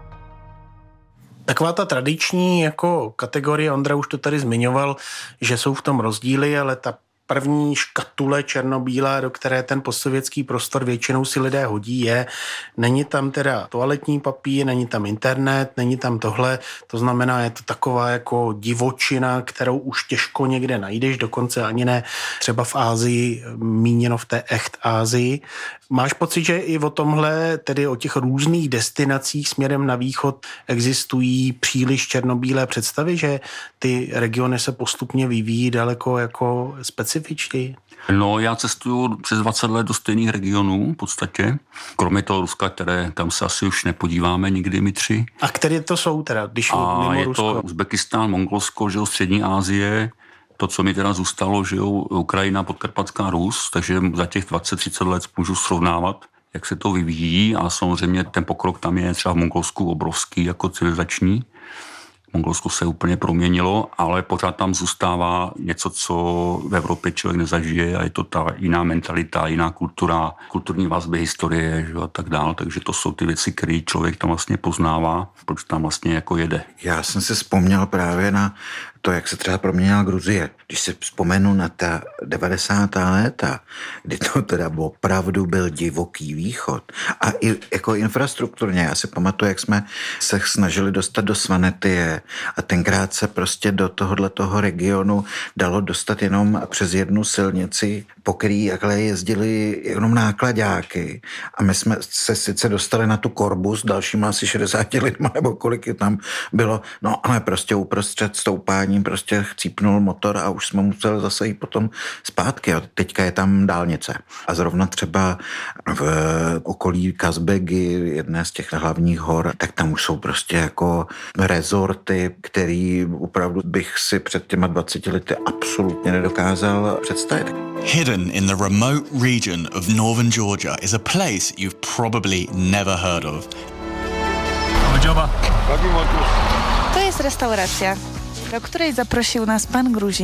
Taková ta tradiční jako kategorie, Ondra už to tady zmiňoval, že jsou v tom rozdíly, ale ta první škatule černobílá, do které ten postsovětský prostor většinou si lidé hodí, je, není tam teda toaletní papír, není tam internet, není tam tohle, to znamená, je to taková jako divočina, kterou už těžko někde najdeš, dokonce ani ne třeba v Ázii, míněno v té echt Ázii. Máš pocit, že i o tomhle, tedy o těch různých destinacích směrem na východ existují příliš černobílé představy, že ty regiony se postupně vyvíjí daleko jako specifičtěji? No, já cestuju přes dvacet let do stejných regionů v podstatě, kromě toho Ruska, které tam se asi už nepodíváme nikdy my tři. A které to jsou teda, když a mimo je Rusko? to Uzbekistán, Mongolsko, že jo, Střední Asie, to, co mi teda zůstalo, že jo, Ukrajina, Podkarpatská Rus, takže za těch dvacet třicet let můžu srovnávat, jak se to vyvíjí a samozřejmě ten pokrok tam je třeba v Mongolsku obrovský jako civilizační. Mongolsko se úplně proměnilo, ale pořád tam zůstává něco, co v Evropě člověk nezažije a je to ta jiná mentalita, jiná kultura, kulturní vazby, historie, že, a tak dále. Takže to jsou ty věci, které člověk tam vlastně poznává, proč tam vlastně jako jede. Já jsem si vzpomněl právě na to, jak se třeba proměnila Gruzie. Když si vzpomenu na ta devadesátá léta, kdy to teda opravdu byl divoký východ. A i jako infrastrukturně, já si pamatuju, jak jsme se snažili dostat do Svanetie a tenkrát se prostě do tohohle toho regionu dalo dostat jenom přes jednu silnici, po který jakhle jezdili jenom nákladáky. A my jsme se sice dostali na tu korbu s dalšíma asi šedesáti lidma, nebo kolik je tam bylo, no ale prostě uprostřed stoupání prostě chcípnul motor a už jsme museli zase jít potom zpátky. A teďka je tam dálnice. A zrovna třeba v okolí Kazbegy, jedné z těch hlavních hor, tak tam už jsou prostě jako rezorty, který opravdu bych si před těma dvaceti lety absolutně nedokázal představit. Hidden in the remote region of northern Georgia is a place you've probably never heard of. To jest restauracja, do której zaprosił nas pan Gruzin.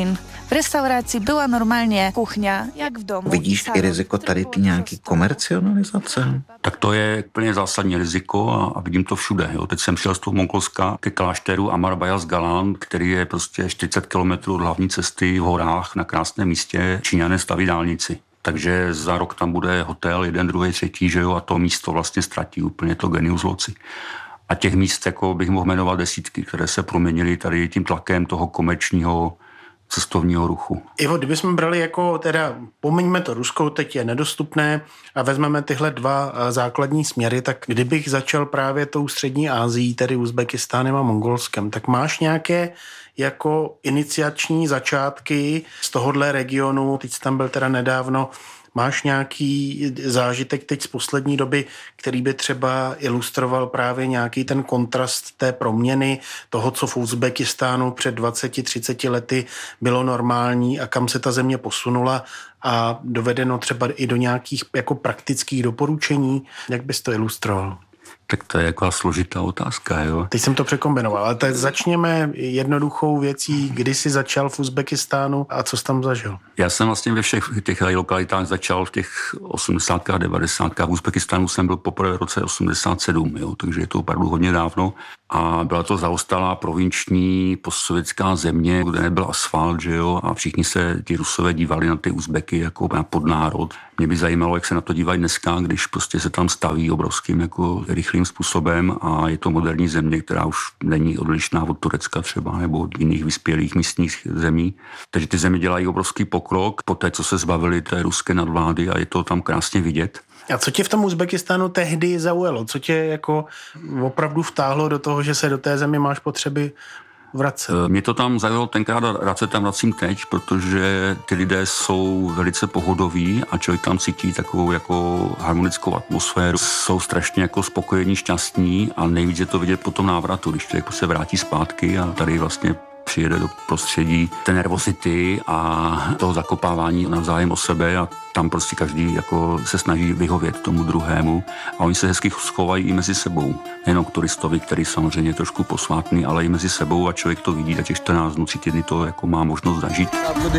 V restauraci byla normálně kuchňa, jak v domu. Vidíš i riziko tady ty nějaký komercionalizace? Tak to je úplně zásadní riziko a, a vidím to všude. Jo. Teď jsem šel z toho Mongolska ke klášteru Amar Bayaz Galan, který je prostě čtyřicet kilometrů od hlavní cesty v horách na krásném místě. Číňané staví dálnici. Takže za rok tam bude hotel, jeden, druhý, třetí, že jo, a to místo vlastně ztratí úplně to genius loci. A těch míst jako bych mohl jmenovat desítky, které se proměnily tady tím tlakem toho komerčního cestovního ruchu. Ivo, kdybychom brali jako teda, pomeňme to Rusko, teď je nedostupné a vezmeme tyhle dva základní směry, tak kdybych začal právě tou střední Asií, tedy Uzbekistánem a Mongolskem, tak máš nějaké jako iniciační začátky z tohohle regionu, teď jsi tam byl teda nedávno, máš nějaký zážitek teď z poslední doby, který by třeba ilustroval právě nějaký ten kontrast té proměny toho, co v Uzbekistánu před dvaceti třiceti lety bylo normální a kam se ta země posunula a dovedeno třeba i do nějakých jako praktických doporučení? Jak bys to ilustroval? Tak to je jako složitá otázka, jo. Teď jsem to překombinoval, ale tak začněme jednoduchou věcí, kdy jsi začal v Uzbekistánu a co jsi tam zažil? Já jsem vlastně ve všech těch lokalitách začal v těch osmdesátkách, devadesátkách. V Uzbekistánu jsem byl poprvé v roce osmdesát sedm, jo, takže je to opravdu hodně dávno. A byla to zaostalá provinční postsovětská země, kde nebyl asfalt, že jo, a všichni se ti Rusové dívali na ty Uzbeky jako na podnárod. Mě by zajímalo, jak se na to dívají dneska, když prostě se tam staví obrovským jako rychlým způsobem a je to moderní země, která už není odlišná od Turecka třeba nebo od jiných vyspělých místních zemí. Takže ty země dělají obrovský pokrok po té, co se zbavili té ruské nadvlády a je to tam krásně vidět. A co tě v tom Uzbekistánu tehdy zaujalo? Co tě jako opravdu vtáhlo do toho, že se do té země máš potřeby vracet? Mě to tam zaujalo tenkrát a rád se tam vracím teď, protože ty lidé jsou velice pohodoví a člověk tam cítí takovou jako harmonickou atmosféru. Jsou strašně jako spokojení, šťastní a nejvíc je to vidět po tom návratu, když člověk se vrátí zpátky a tady vlastně přijede do prostředí té nervosity a toho zakopávání navzájem o sebe a tam prostě každý jako se snaží vyhovět tomu druhému a oni se hezky schovají i mezi sebou. Nejenom k turistovi, který samozřejmě je trošku posvátný, ale i mezi sebou a člověk to vidí, a těch čtrnáct dnů, tři týdny to jako má možnost zažít.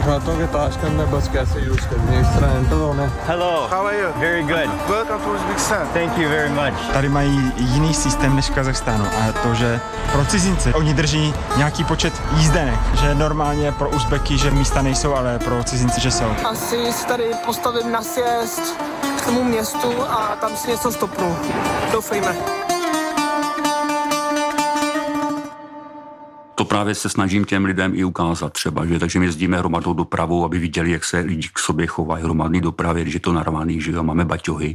Hello. How are you? Very good. Welcome to Uzbekistan. Thank you very much. Tady mají jiný systém než v Kazachstánu a to, že pro cizince oni drží nějaký počet jízdenek, že normálně pro Uzbeky, že místa nejsou, ale pro cizince, že jsou. Asi si tady postavím na sjezd k tomu městu a tam si něco stopnu. Doufejme. To právě se snažím těm lidem i ukázat třeba, že takže my jezdíme hromadnou dopravou, aby viděli, jak se lidi k sobě chovají hromadný dopravě, když je to narvaný, že jo, máme baťohy.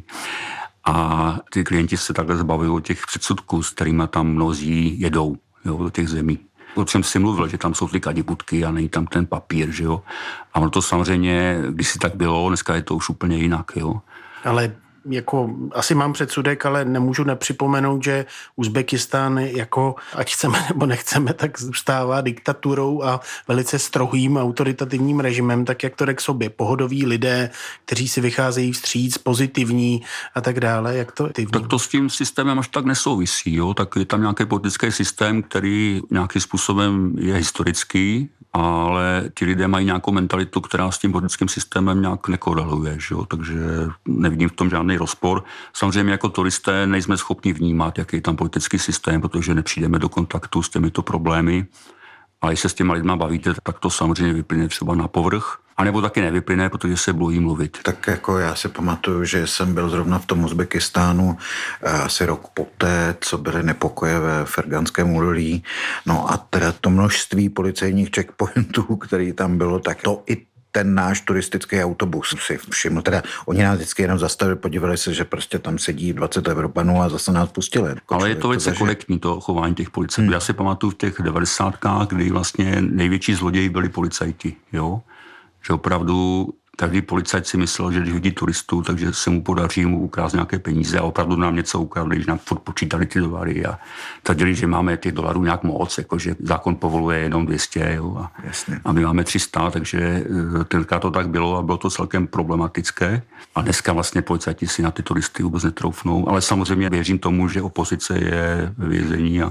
A ty klienti se takhle zbavují těch předsudků, s kterými tam mnozí jedou, jo, do těch zemí. O čem si mluvil, že tam jsou ty kadibutky a není tam ten papír, že jo. A ono to samozřejmě, když si tak bylo, dneska je to už úplně jinak, jo. Ale jako asi mám předsudek, ale nemůžu nepřipomenout, že Uzbekistán jako, ať chceme nebo nechceme, tak zůstává diktaturou a velice strohým autoritativním režimem, tak jak to jde k sobě. Pohodoví lidé, kteří si vycházejí vstříc, pozitivní a tak dále. Jak to ty Tak to s tím systémem až tak nesouvisí, jo. Tak je tam nějaký politický systém, který nějakým způsobem je historický, ale ti lidé mají nějakou mentalitu, která s tím politickým systémem nějak nekoreluje, že jo? Takže nevidím v tom žádný rozpor. Samozřejmě jako turisté nejsme schopni vnímat, jaký je tam politický systém, protože nepřijdeme do kontaktu s těmito problémy. A když se s těma lidma bavíte, tak to samozřejmě vyplyne třeba na povrch. A nebo taky nevyplyne, protože se bojí mluvit. Tak jako já si pamatuju, že jsem byl zrovna v tom Uzbekistánu asi rok poté, co byly nepokoje ve Ferganském údolí. No a teda to množství policejních checkpointů, který tam bylo, tak to i ten náš turistický autobus si všiml. Teda oni nás vždycky jenom zastavili, podívali se, že prostě tam sedí dvacet Evropanů a zase nás pustili. Jako ale je to velice korektní to chování těch policajtů. Hmm. Já si pamatuju v těch devadesátkách, kdy vlastně největší zloději byli policajti, jo. Že opravdu každý policajt si myslel, že když vidí turistu, takže se mu podaří mu ukrást nějaké peníze a opravdu nám něco ukradli, že nám furt počítali ty dolary a tvrdili, že máme těch dolarů nějak moc, jakože zákon povoluje jenom dvě stě, jo, a, a my máme tři sta, takže tenkrát to tak bylo a bylo to celkem problematické. A dneska vlastně policajti si na ty turisty vůbec netroufnou, ale samozřejmě věřím tomu, že opozice je ve vězení a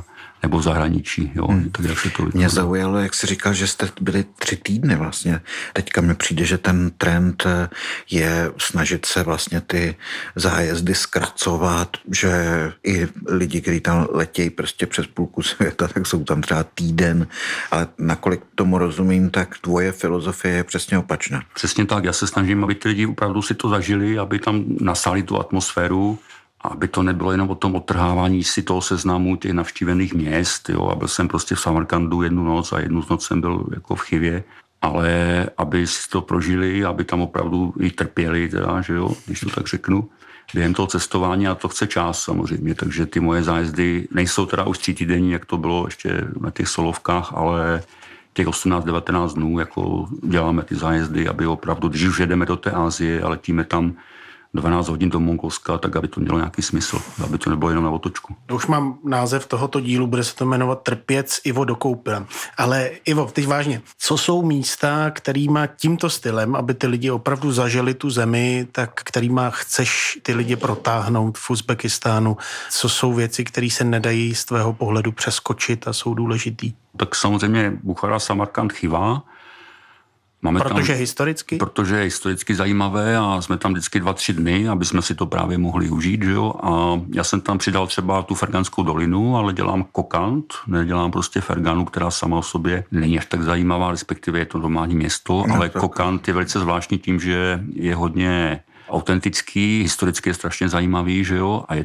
nebo v zahraničí. Jo. Hmm. Tak jak se to Mě zaujalo, jak jsi říkal, že jste byli tři týdny vlastně. Teďka mi přijde, že ten trend je snažit se vlastně ty zájezdy zkracovat, že i lidi, kteří tam letějí prostě přes půlku světa, tak jsou tam třeba týden, ale nakolik tomu rozumím, tak tvoje filozofie je přesně opačná. Přesně tak, já se snažím, aby ty lidi opravdu si to zažili, aby tam nasáli tu atmosféru, aby to nebylo jenom o tom odtrhávání si toho seznamu těch navštívených měst, jo, a byl jsem prostě v Samarkandu jednu noc a jednu noc jsem byl jako v Chivě, ale aby si to prožili, aby tam opravdu i trpěli, teda, že jo, když to tak řeknu, během toho cestování, a to chce čas samozřejmě, takže ty moje zájezdy nejsou teda už tři týdenní, jak to bylo ještě na těch solovkách, ale těch osmnáct devatenáct dnů, jako děláme ty zájezdy, aby opravdu, když už jedeme do té Asie a letíme tam dvanáct hodin do Mongolska, tak aby to mělo nějaký smysl, aby to nebylo jenom na otočku. Už mám název tohoto dílu, bude se to jmenovat Trpěc Ivo dokoupil. Ale Ivo, teď vážně, co jsou místa, kterýma tímto stylem, aby ty lidi opravdu zažili tu zemi, tak kterýma chceš ty lidi protáhnout v Uzbekistánu? Co jsou věci, které se nedají z tvého pohledu přeskočit a jsou důležitý? Tak samozřejmě Buchara, Samarkand, Chiva. Máme protože tam, historicky? Protože je historicky zajímavé a jsme tam vždycky dva, tři dny, aby jsme si to právě mohli užít, že jo. A já jsem tam přidal třeba tu Ferganskou dolinu, ale dělám Kokand, nedělám prostě Ferganu, která sama o sobě není až tak zajímavá, respektive je to normální město, no, ale Kokand je velice zvláštní tím, že je hodně autentický, historicky je strašně zajímavý, že jo, a je